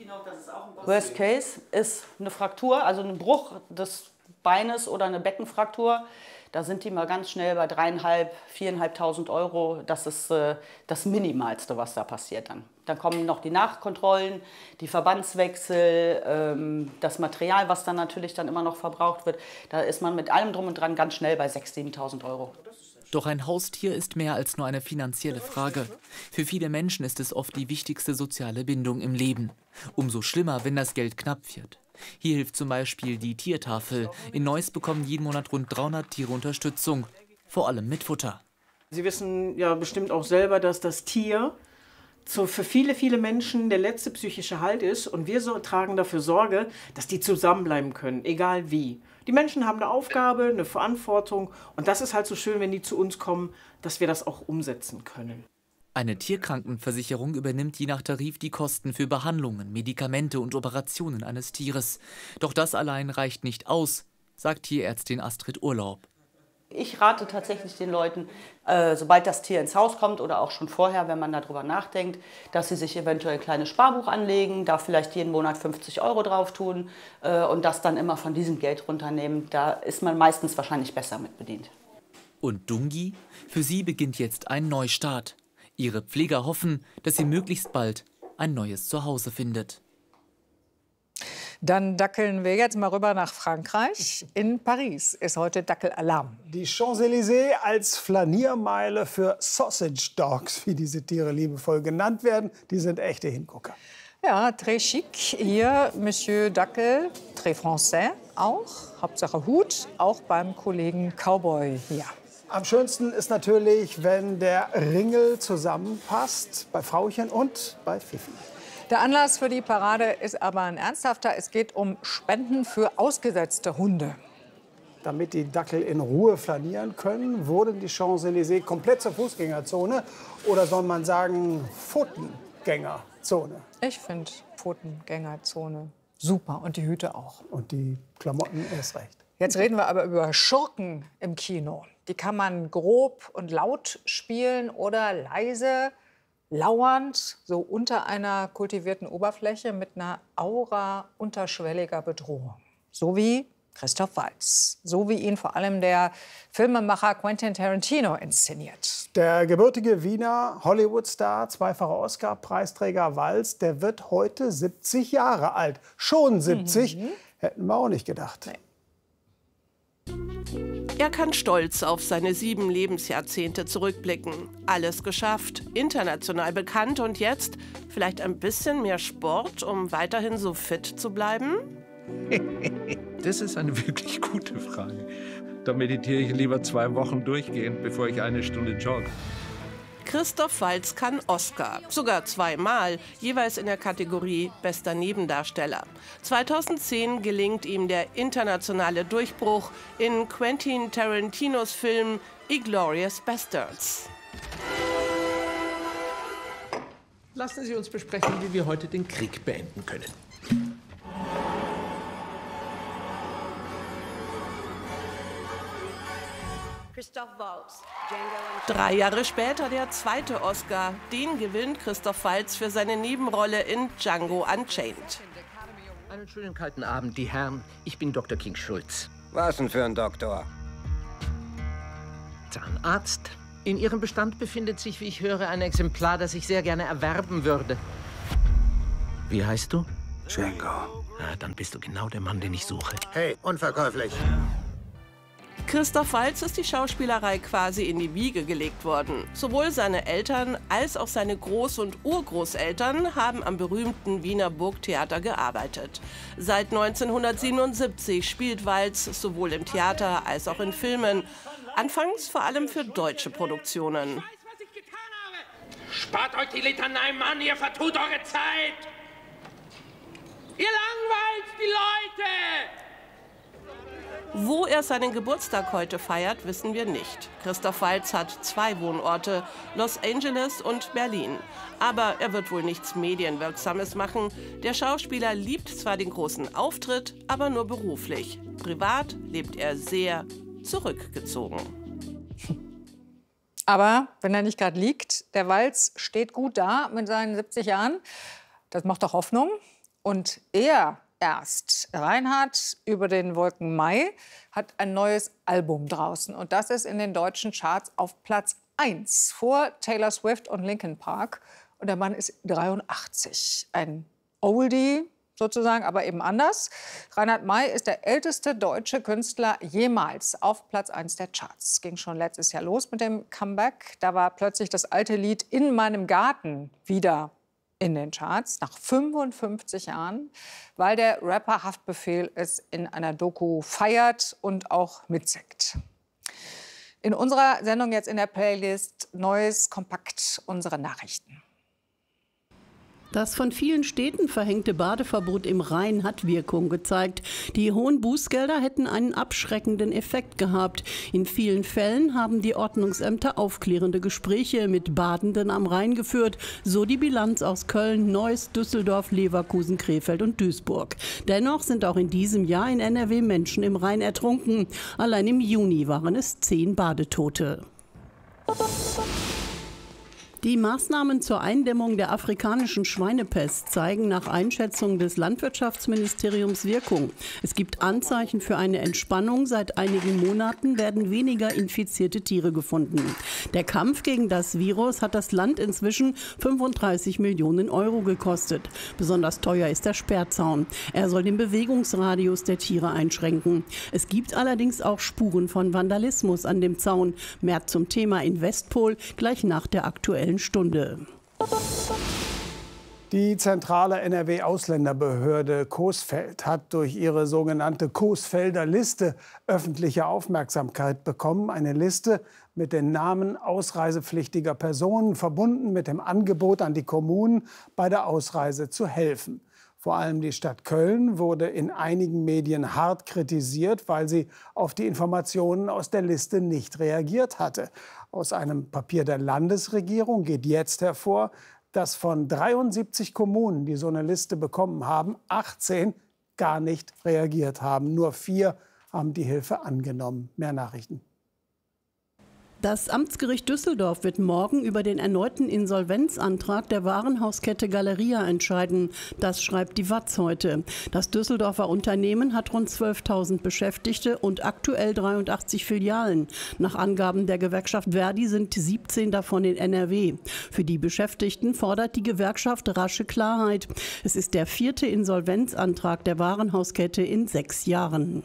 Worst Case ist eine Fraktur, also ein Bruch des Beines oder eine Beckenfraktur. Da sind die mal ganz schnell bei 3.500, 4.500 €. Das ist das Minimalste, was da passiert dann. Dann kommen noch die Nachkontrollen, die Verbandswechsel, das Material, was dann natürlich dann immer noch verbraucht wird. Da ist man mit allem drum und dran ganz schnell bei 6.000, 7.000 €. Doch ein Haustier ist mehr als nur eine finanzielle Frage. Für viele Menschen ist es oft die wichtigste soziale Bindung im Leben. Umso schlimmer, wenn das Geld knapp wird. Hier hilft zum Beispiel die Tiertafel. In Neuss bekommen jeden Monat rund 300 Tiere Unterstützung, vor allem mit Futter. Sie wissen ja bestimmt auch selber, dass das Tier für viele, viele Menschen der letzte psychische Halt ist. Und wir tragen dafür Sorge, dass die zusammenbleiben können, egal wie. Die Menschen haben eine Aufgabe, eine Verantwortung. Und das ist halt so schön, wenn die zu uns kommen, dass wir das auch umsetzen können. Eine Tierkrankenversicherung übernimmt je nach Tarif die Kosten für Behandlungen, Medikamente und Operationen eines Tieres. Doch das allein reicht nicht aus, sagt Tierärztin Astrid Urlaub. Ich rate tatsächlich den Leuten, sobald das Tier ins Haus kommt oder auch schon vorher, wenn man darüber nachdenkt, dass sie sich eventuell ein kleines Sparbuch anlegen, da vielleicht jeden Monat 50 € drauf tun und das dann immer von diesem Geld runternehmen. Da ist man meistens wahrscheinlich besser mit bedient. Und Dungi? Für sie beginnt jetzt ein Neustart. Ihre Pfleger hoffen, dass sie möglichst bald ein neues Zuhause findet. Dann dackeln wir jetzt mal rüber nach Frankreich. In Paris ist heute Dackelalarm. Die Champs-Élysées als Flaniermeile für Sausage Dogs, wie diese Tiere liebevoll genannt werden, die sind echte Hingucker. Ja, très chic. Hier Monsieur Dackel, très français auch. Hauptsache Hut, auch beim Kollegen Cowboy hier. Am schönsten ist natürlich, wenn der Ringel zusammenpasst bei Frauchen und bei Fifi. Der Anlass für die Parade ist aber ein ernsthafter. Es geht um Spenden für ausgesetzte Hunde. Damit die Dackel in Ruhe flanieren können, wurden die Champs-Élysées komplett zur Fußgängerzone. Oder soll man sagen, Pfotengängerzone? Ich finde Pfotengängerzone super und die Hüte auch. Und die Klamotten erst recht. Jetzt reden wir aber über Schurken im Kino. Die kann man grob und laut spielen oder leise, lauernd, so unter einer kultivierten Oberfläche mit einer Aura unterschwelliger Bedrohung. So wie Christoph Waltz, so wie ihn vor allem der Filmemacher Quentin Tarantino inszeniert. Der gebürtige Wiener Hollywood-Star, zweifacher Oscar-Preisträger Waltz, der wird heute 70 Jahre alt. Schon 70, hätten wir auch nicht gedacht. Nee. Er kann stolz auf seine 7 Lebensjahrzehnte zurückblicken. Alles geschafft, international bekannt und jetzt vielleicht ein bisschen mehr Sport, um weiterhin so fit zu bleiben? Das ist eine wirklich gute Frage. Da meditiere ich lieber 2 Wochen durchgehend, bevor ich 1 Stunde jogge. Christoph Waltz kann Oscar, sogar 2-mal, jeweils in der Kategorie Bester Nebendarsteller. 2010 gelingt ihm der internationale Durchbruch in Quentin Tarantinos Film Inglourious Basterds. Lassen Sie uns besprechen, wie wir heute den Krieg beenden können. Christoph Waltz, 3 Jahre später der 2. Oscar. Den gewinnt Christoph Waltz für seine Nebenrolle in Django Unchained. Einen schönen kalten Abend, die Herren. Ich bin Dr. King Schulz. Was denn für ein Doktor? Zahnarzt. In Ihrem Bestand befindet sich, wie ich höre, ein Exemplar, das ich sehr gerne erwerben würde. Wie heißt du? Django. Ah, dann bist du genau der Mann, den ich suche. Hey, unverkäuflich. Christoph Waltz ist die Schauspielerei quasi in die Wiege gelegt worden. Sowohl seine Eltern als auch seine Groß- und Urgroßeltern haben am berühmten Wiener Burgtheater gearbeitet. Seit 1977 spielt Waltz sowohl im Theater als auch in Filmen. Anfangs vor allem für deutsche Produktionen. Spart euch die Litanei, Mann, ihr vertut eure Zeit! Ihr langweilt die Leute! Wo er seinen Geburtstag heute feiert, wissen wir nicht. Christoph Waltz hat 2 Wohnorte, Los Angeles und Berlin. Aber er wird wohl nichts Medienwirksames machen. Der Schauspieler liebt zwar den großen Auftritt, aber nur beruflich. Privat lebt er sehr zurückgezogen. Aber wenn er nicht gerade liegt, der Waltz steht gut da mit seinen 70 Jahren. Das macht doch Hoffnung. Und er erst, Reinhard über den Wolken Mai, hat ein neues Album draußen. Und das ist in den deutschen Charts auf Platz 1 vor Taylor Swift und Linkin Park. Und der Mann ist 83. Ein Oldie sozusagen, aber eben anders. Reinhard May ist der älteste deutsche Künstler jemals auf Platz 1 der Charts. Es ging schon letztes Jahr los mit dem Comeback. Da war plötzlich das alte Lied In meinem Garten wieder in den Charts, nach 55 Jahren, weil der Rapper Haftbefehl es in einer Doku feiert und auch mitsingt. In unserer Sendung jetzt in der Playlist Neues Kompakt, unsere Nachrichten. Das von vielen Städten verhängte Badeverbot im Rhein hat Wirkung gezeigt. Die hohen Bußgelder hätten einen abschreckenden Effekt gehabt. In vielen Fällen haben die Ordnungsämter aufklärende Gespräche mit Badenden am Rhein geführt. So die Bilanz aus Köln, Neuss, Düsseldorf, Leverkusen, Krefeld und Duisburg. Dennoch sind auch in diesem Jahr in NRW Menschen im Rhein ertrunken. Allein im Juni waren es 10 Badetote. Die Maßnahmen zur Eindämmung der afrikanischen Schweinepest zeigen nach Einschätzung des Landwirtschaftsministeriums Wirkung. Es gibt Anzeichen für eine Entspannung. Seit einigen Monaten werden weniger infizierte Tiere gefunden. Der Kampf gegen das Virus hat das Land inzwischen 35 Millionen Euro gekostet. Besonders teuer ist der Sperrzaun. Er soll den Bewegungsradius der Tiere einschränken. Es gibt allerdings auch Spuren von Vandalismus an dem Zaun. Mehr zum Thema in Westpol gleich nach der aktuellen Stunde. Die zentrale NRW-Ausländerbehörde Coesfeld hat durch ihre sogenannte Coesfelder Liste öffentliche Aufmerksamkeit bekommen. Eine Liste mit den Namen ausreisepflichtiger Personen, verbunden mit dem Angebot an die Kommunen, bei der Ausreise zu helfen. Vor allem die Stadt Köln wurde in einigen Medien hart kritisiert, weil sie auf die Informationen aus der Liste nicht reagiert hatte. Aus einem Papier der Landesregierung geht jetzt hervor, dass von 73 Kommunen, die so eine Liste bekommen haben, 18 gar nicht reagiert haben. Nur 4 haben die Hilfe angenommen. Mehr Nachrichten. Das Amtsgericht Düsseldorf wird morgen über den erneuten Insolvenzantrag der Warenhauskette Galeria entscheiden. Das schreibt die WAZ heute. Das Düsseldorfer Unternehmen hat rund 12.000 Beschäftigte und aktuell 83 Filialen. Nach Angaben der Gewerkschaft Verdi sind 17 davon in NRW. Für die Beschäftigten fordert die Gewerkschaft rasche Klarheit. Es ist der 4. Insolvenzantrag der Warenhauskette in 6 Jahren.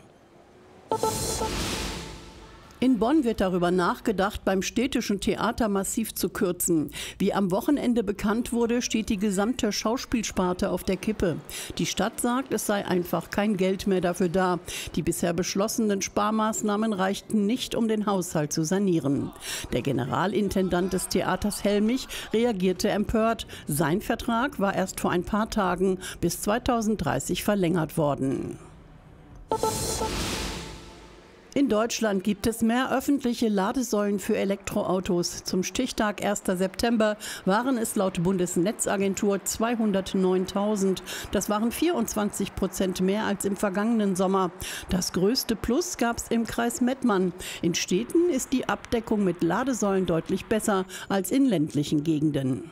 In Bonn wird darüber nachgedacht, beim Städtischen Theater massiv zu kürzen. Wie am Wochenende bekannt wurde, steht die gesamte Schauspielsparte auf der Kippe. Die Stadt sagt, es sei einfach kein Geld mehr dafür da. Die bisher beschlossenen Sparmaßnahmen reichten nicht, um den Haushalt zu sanieren. Der Generalintendant des Theaters Helmich reagierte empört. Sein Vertrag war erst vor ein paar Tagen bis 2030 verlängert worden. In Deutschland gibt es mehr öffentliche Ladesäulen für Elektroautos. Zum Stichtag 1. September waren es laut Bundesnetzagentur 209.000. Das waren 24% mehr als im vergangenen Sommer. Das größte Plus gab es im Kreis Mettmann. In Städten ist die Abdeckung mit Ladesäulen deutlich besser als in ländlichen Gegenden.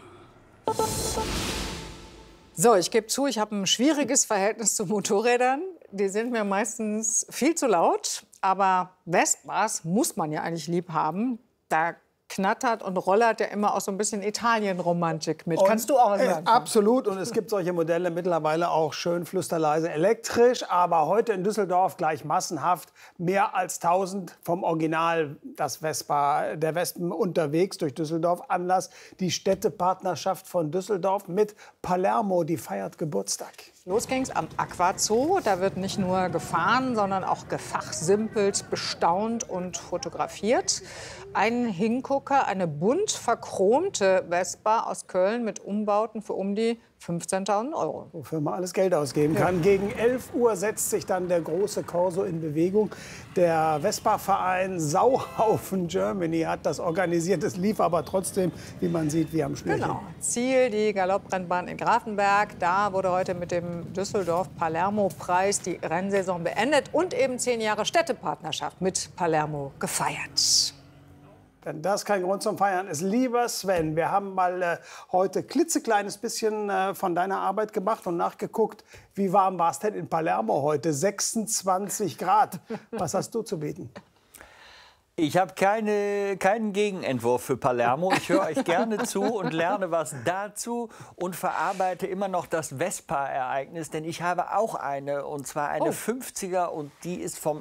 So, ich gebe zu, ich habe ein schwieriges Verhältnis zu Motorrädern. Die sind mir meistens viel zu laut. Aber Vespas muss man ja eigentlich lieb haben. Da knattert und rollert ja immer auch so ein bisschen Italien-Romantik mit. Kannst du auch was sagen? Absolut. Und es gibt solche Modelle mittlerweile auch schön flüsterleise elektrisch. Aber heute in Düsseldorf gleich massenhaft mehr als 1000 vom Original der Wespen unterwegs durch Düsseldorf. Anlass die Städtepartnerschaft von Düsseldorf mit Palermo. Die feiert Geburtstag. Los ging's am Aquazoo. Da wird nicht nur gefahren, sondern auch gefachsimpelt, bestaunt und fotografiert. Ein Hingucker, eine bunt verchromte Vespa aus Köln mit Umbauten für um die 15.000 €. Wofür man alles Geld ausgeben kann. Gegen 11 Uhr setzt sich dann der große Corso in Bewegung. Der Vespa-Verein Sauhaufen Germany hat das organisiert. Es lief aber trotzdem, wie man sieht, wie am Schnürchen. Genau. Ziel die Galopprennbahn in Grafenberg. Da wurde heute mit dem Düsseldorf-Palermo-Preis die Rennsaison beendet und eben 10 Jahre Städtepartnerschaft mit Palermo gefeiert. Wenn das kein Grund zum Feiern ist. Lieber Sven, wir haben mal heute klitzekleines bisschen von deiner Arbeit gemacht und nachgeguckt, wie warm war es denn in Palermo heute? 26 Grad. Was hast du zu bieten? Ich habe keinen Gegenentwurf für Palermo. Ich höre euch gerne zu und lerne was dazu und verarbeite immer noch das Vespa-Ereignis, denn ich habe auch eine, und zwar eine 50er, und die ist vom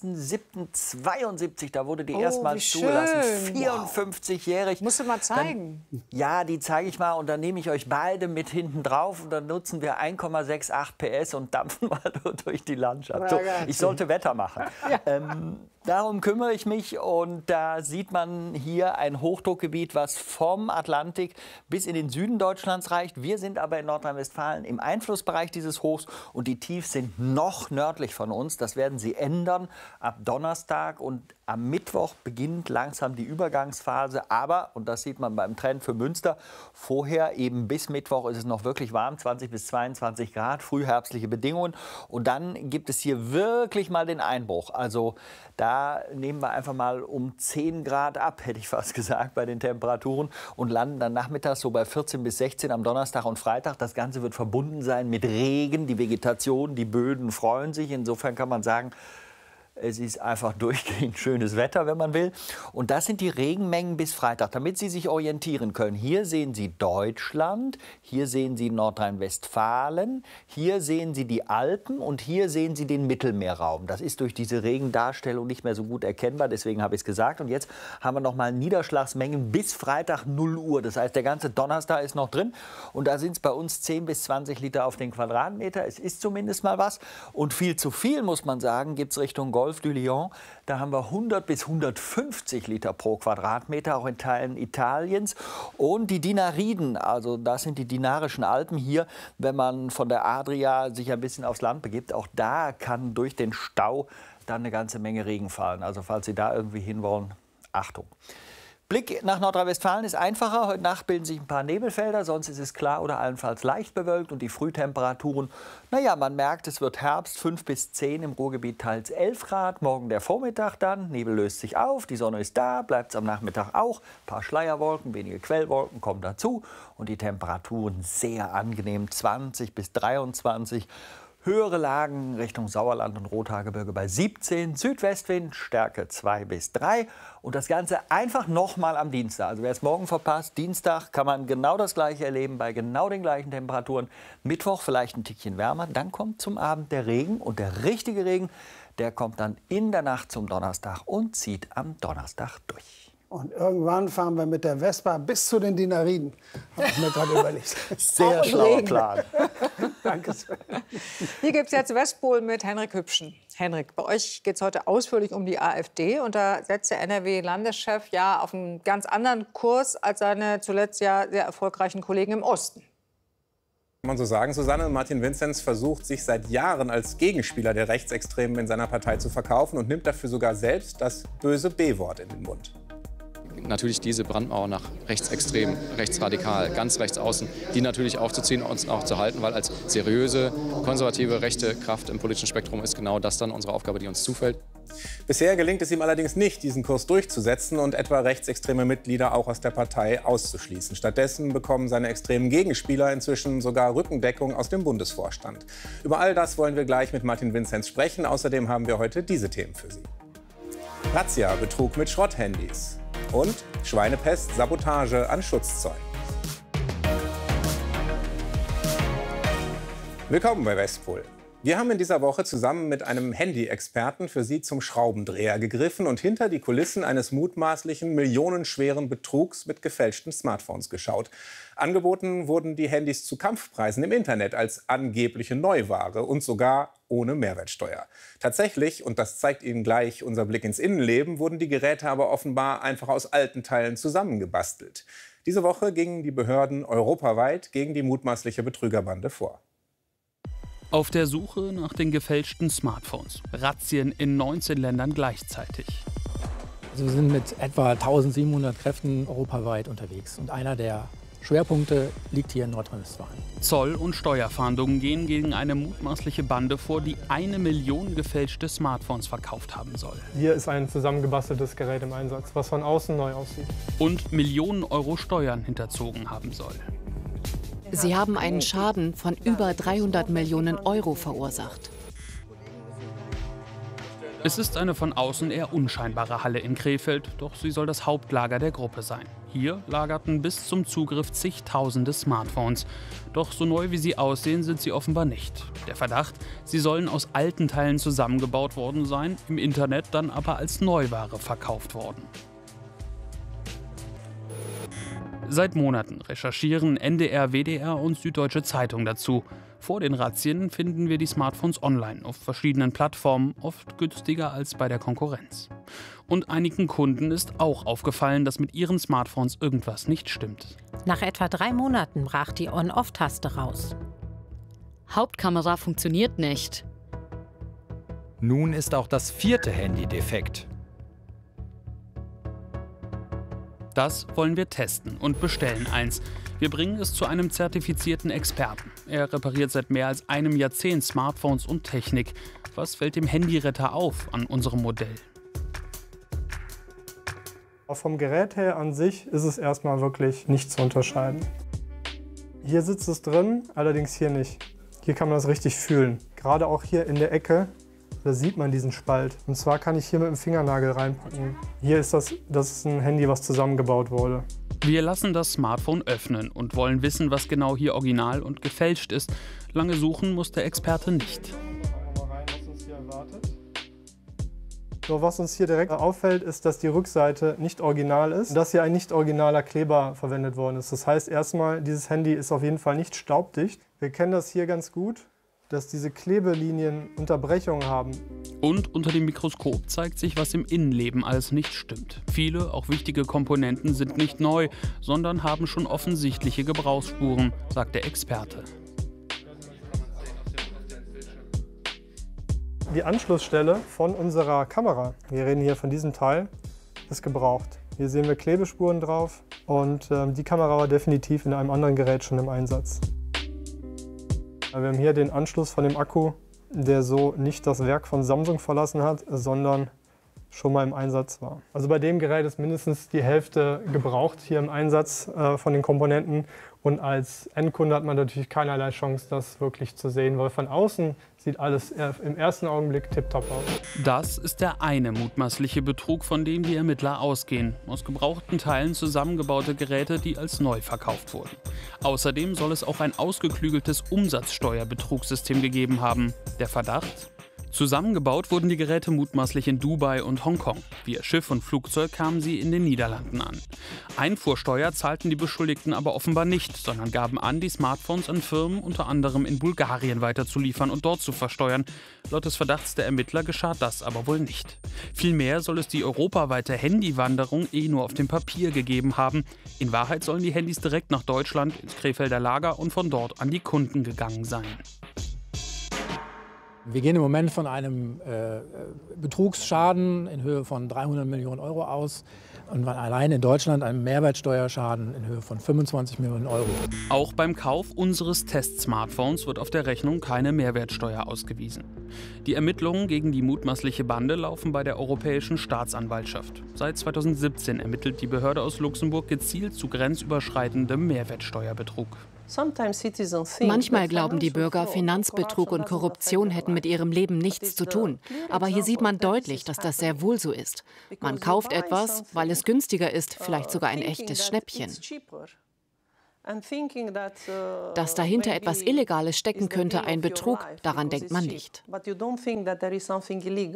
1.7.72, da wurde die erstmals zugelassen, 54-jährig. Musst du mal zeigen. Ja, die zeige ich mal, und dann nehme ich euch beide mit hinten drauf und dann nutzen wir 1,68 PS und dampfen mal durch die Landschaft. So, ich sollte Wetter machen. Ja. Darum kümmere ich mich, und da sieht man hier ein Hochdruckgebiet, was vom Atlantik bis in den Süden Deutschlands reicht. Wir sind aber in Nordrhein-Westfalen im Einflussbereich dieses Hochs, und die Tiefs sind noch nördlich von uns. Das werden sie ändern ab Donnerstag, und am Mittwoch beginnt langsam die Übergangsphase. Aber, und das sieht man beim Trend für Münster, vorher eben bis Mittwoch ist es noch wirklich warm, 20 bis 22 Grad, frühherbstliche Bedingungen. Und dann gibt es hier wirklich mal den Einbruch. Also da nehmen wir einfach mal um 10 Grad ab, hätte ich fast gesagt, bei den Temperaturen, und landen dann nachmittags so bei 14 bis 16 am Donnerstag und Freitag. Das Ganze wird verbunden sein mit Regen. Die Vegetation, die Böden freuen sich. Insofern kann man sagen, es ist einfach durchgehend schönes Wetter, wenn man will. Und das sind die Regenmengen bis Freitag, damit Sie sich orientieren können. Hier sehen Sie Deutschland, hier sehen Sie Nordrhein-Westfalen, hier sehen Sie die Alpen und hier sehen Sie den Mittelmeerraum. Das ist durch diese Regendarstellung nicht mehr so gut erkennbar, deswegen habe ich es gesagt. Und jetzt haben wir noch mal Niederschlagsmengen bis Freitag 0 Uhr. Das heißt, der ganze Donnerstag ist noch drin. Und da sind es bei uns 10 bis 20 Liter auf den Quadratmeter. Es ist zumindest mal was. Und viel zu viel, muss man sagen, gibt es Richtung Golf Golf du Lion. Da haben wir 100 bis 150 Liter pro Quadratmeter, auch in Teilen Italiens. Und die Dinariden, also das sind die Dinarischen Alpen hier, wenn man von der Adria sich ein bisschen aufs Land begibt, auch da kann durch den Stau dann eine ganze Menge Regen fallen. Also falls Sie da irgendwie hinwollen, Achtung. Blick nach Nordrhein-Westfalen ist einfacher. Heute Nacht bilden sich ein paar Nebelfelder, sonst ist es klar oder allenfalls leicht bewölkt. Und die Frühtemperaturen, naja, man merkt, es wird Herbst, 5 bis 10, im Ruhrgebiet teils 11 Grad. Morgen der Vormittag dann, Nebel löst sich auf, die Sonne ist da, bleibt es am Nachmittag auch. Ein paar Schleierwolken, wenige Quellwolken kommen dazu. Und die Temperaturen sehr angenehm, 20 bis 23. Höhere Lagen Richtung Sauerland und Rothaargebirge bei 17, Südwestwind Stärke 2 bis 3. Und das Ganze einfach nochmal am Dienstag. Also wer es morgen verpasst, Dienstag kann man genau das Gleiche erleben, bei genau den gleichen Temperaturen. Mittwoch vielleicht ein Tickchen wärmer, dann kommt zum Abend der Regen. Und der richtige Regen, der kommt dann in der Nacht zum Donnerstag und zieht am Donnerstag durch. Und irgendwann fahren wir mit der Vespa bis zu den Dinariden. Habe ich mir gerade überlegt. Sehr schlauer Plan. Danke, Sven. Hier gibt es jetzt Westpol mit Henrik Hübschen. Henrik, bei euch geht es heute ausführlich um die AfD. Und da setzt der NRW-Landeschef ja auf einen ganz anderen Kurs als seine zuletzt ja sehr erfolgreichen Kollegen im Osten. Kann man so sagen, Susanne? Martin Vinzenz versucht, sich seit Jahren als Gegenspieler der Rechtsextremen in seiner Partei zu verkaufen und nimmt dafür sogar selbst das böse B-Wort in den Mund. Natürlich diese Brandmauer nach rechtsextrem, rechtsradikal, ganz rechts außen, die natürlich aufzuziehen und auch zu halten, weil als seriöse, konservative, rechte Kraft im politischen Spektrum ist genau das dann unsere Aufgabe, die uns zufällt. Bisher gelingt es ihm allerdings nicht, diesen Kurs durchzusetzen und etwa rechtsextreme Mitglieder auch aus der Partei auszuschließen. Stattdessen bekommen seine extremen Gegenspieler inzwischen sogar Rückendeckung aus dem Bundesvorstand. Über all das wollen wir gleich mit Martin Vinzenz sprechen. Außerdem haben wir heute diese Themen für Sie. Razzia, Betrug mit Schrotthandys. Und Schweinepest, Sabotage an Schutzzäunen. Willkommen bei Westpol. Wir haben in dieser Woche zusammen mit einem Handy-Experten für Sie zum Schraubendreher gegriffen und hinter die Kulissen eines mutmaßlichen millionenschweren Betrugs mit gefälschten Smartphones geschaut. Angeboten wurden die Handys zu Kampfpreisen im Internet als angebliche Neuware und sogar ohne Mehrwertsteuer. Tatsächlich, und das zeigt Ihnen gleich unser Blick ins Innenleben, wurden die Geräte aber offenbar einfach aus alten Teilen zusammengebastelt. Diese Woche gingen die Behörden europaweit gegen die mutmaßliche Betrügerbande vor. Auf der Suche nach den gefälschten Smartphones. Razzien in 19 Ländern gleichzeitig. Also wir sind mit etwa 1700 Kräften europaweit unterwegs. Und einer der Schwerpunkte liegt hier in Nordrhein-Westfalen. Zoll- und Steuerfahndungen gehen gegen eine mutmaßliche Bande vor, die 1 Million gefälschte Smartphones verkauft haben soll. Hier ist ein zusammengebasteltes Gerät im Einsatz, was von außen neu aussieht. Und Millionen Euro Steuern hinterzogen haben soll. Sie haben einen Schaden von über 300 Millionen Euro verursacht. Es ist eine von außen eher unscheinbare Halle in Krefeld, doch sie soll das Hauptlager der Gruppe sein. Hier lagerten bis zum Zugriff zigtausende Smartphones. Doch so neu wie sie aussehen, sind sie offenbar nicht. Der Verdacht, sie sollen aus alten Teilen zusammengebaut worden sein, im Internet dann aber als Neuware verkauft worden. Seit Monaten recherchieren NDR, WDR und Süddeutsche Zeitung dazu. Vor den Razzien finden wir die Smartphones online auf verschiedenen Plattformen, oft günstiger als bei der Konkurrenz. Und einigen Kunden ist auch aufgefallen, dass mit ihren Smartphones irgendwas nicht stimmt. Nach etwa 3 Monaten brach die On-Off-Taste raus. Hauptkamera funktioniert nicht. Nun ist auch das 4. Handy defekt. Das wollen wir testen und bestellen eins. Wir bringen es zu einem zertifizierten Experten. Er repariert seit mehr als einem Jahrzehnt Smartphones und Technik. Was fällt dem Handyretter auf an unserem Modell? Vom Gerät her an sich ist es erstmal wirklich nicht zu unterscheiden. Hier sitzt es drin, allerdings hier nicht. Hier kann man das richtig fühlen. Gerade auch hier in der Ecke, da sieht man diesen Spalt. Und zwar kann ich hier mit dem Fingernagel reinpacken. Hier ist das ist ein Handy, was zusammengebaut wurde. Wir lassen das Smartphone öffnen und wollen wissen, was genau hier original und gefälscht ist. Lange suchen muss der Experte nicht. So, was uns hier direkt auffällt, ist, dass die Rückseite nicht original ist und dass hier ein nicht originaler Kleber verwendet worden ist. Das heißt erstmal, dieses Handy ist auf jeden Fall nicht staubdicht. Wir kennen das hier ganz gut dass diese Klebelinien Unterbrechungen haben. Und unter dem Mikroskop zeigt sich, was im Innenleben alles nicht stimmt. Viele, auch wichtige Komponenten sind nicht neu, sondern haben schon offensichtliche Gebrauchsspuren, sagt der Experte. Die Anschlussstelle von unserer Kamera, wir reden hier von diesem Teil, ist gebraucht. Hier sehen wir Klebespuren drauf und die Kamera war definitiv in einem anderen Gerät schon im Einsatz. Wir haben hier den Anschluss von dem Akku, der so nicht das Werk von Samsung verlassen hat, sondern schon mal im Einsatz war. Also bei dem Gerät ist mindestens die Hälfte gebraucht hier im Einsatz von den Komponenten. Und als Endkunde hat man natürlich keinerlei Chance, das wirklich zu sehen, weil von außen sieht alles im ersten Augenblick tipptopp aus. Das ist der eine mutmaßliche Betrug, von dem die Ermittler ausgehen. Aus gebrauchten Teilen zusammengebaute Geräte, die als neu verkauft wurden. Außerdem soll es auch ein ausgeklügeltes Umsatzsteuerbetrugssystem gegeben haben. Der Verdacht? Zusammengebaut wurden die Geräte mutmaßlich in Dubai und Hongkong. Via Schiff und Flugzeug kamen sie in den Niederlanden an. Einfuhrsteuer zahlten die Beschuldigten aber offenbar nicht, sondern gaben an, die Smartphones an Firmen unter anderem in Bulgarien weiterzuliefern und dort zu versteuern. Laut des Verdachts der Ermittler geschah das aber wohl nicht. Vielmehr soll es die europaweite Handywanderung nur auf dem Papier gegeben haben. In Wahrheit sollen die Handys direkt nach Deutschland ins Krefelder Lager und von dort an die Kunden gegangen sein. Wir gehen im Moment von einem Betrugsschaden in Höhe von 300 Millionen Euro aus und allein in Deutschland einem Mehrwertsteuerschaden in Höhe von 25 Millionen Euro. Auch beim Kauf unseres Test-Smartphones wird auf der Rechnung keine Mehrwertsteuer ausgewiesen. Die Ermittlungen gegen die mutmaßliche Bande laufen bei der Europäischen Staatsanwaltschaft. Seit 2017 ermittelt die Behörde aus Luxemburg gezielt zu grenzüberschreitendem Mehrwertsteuerbetrug. Manchmal glauben die Bürger, Finanzbetrug und Korruption hätten mit ihrem Leben nichts zu tun. Aber hier sieht man deutlich, dass das sehr wohl so ist. Man kauft etwas, weil es günstiger ist, vielleicht sogar ein echtes Schnäppchen. Dass dahinter etwas Illegales stecken könnte, ein Betrug, daran denkt man nicht.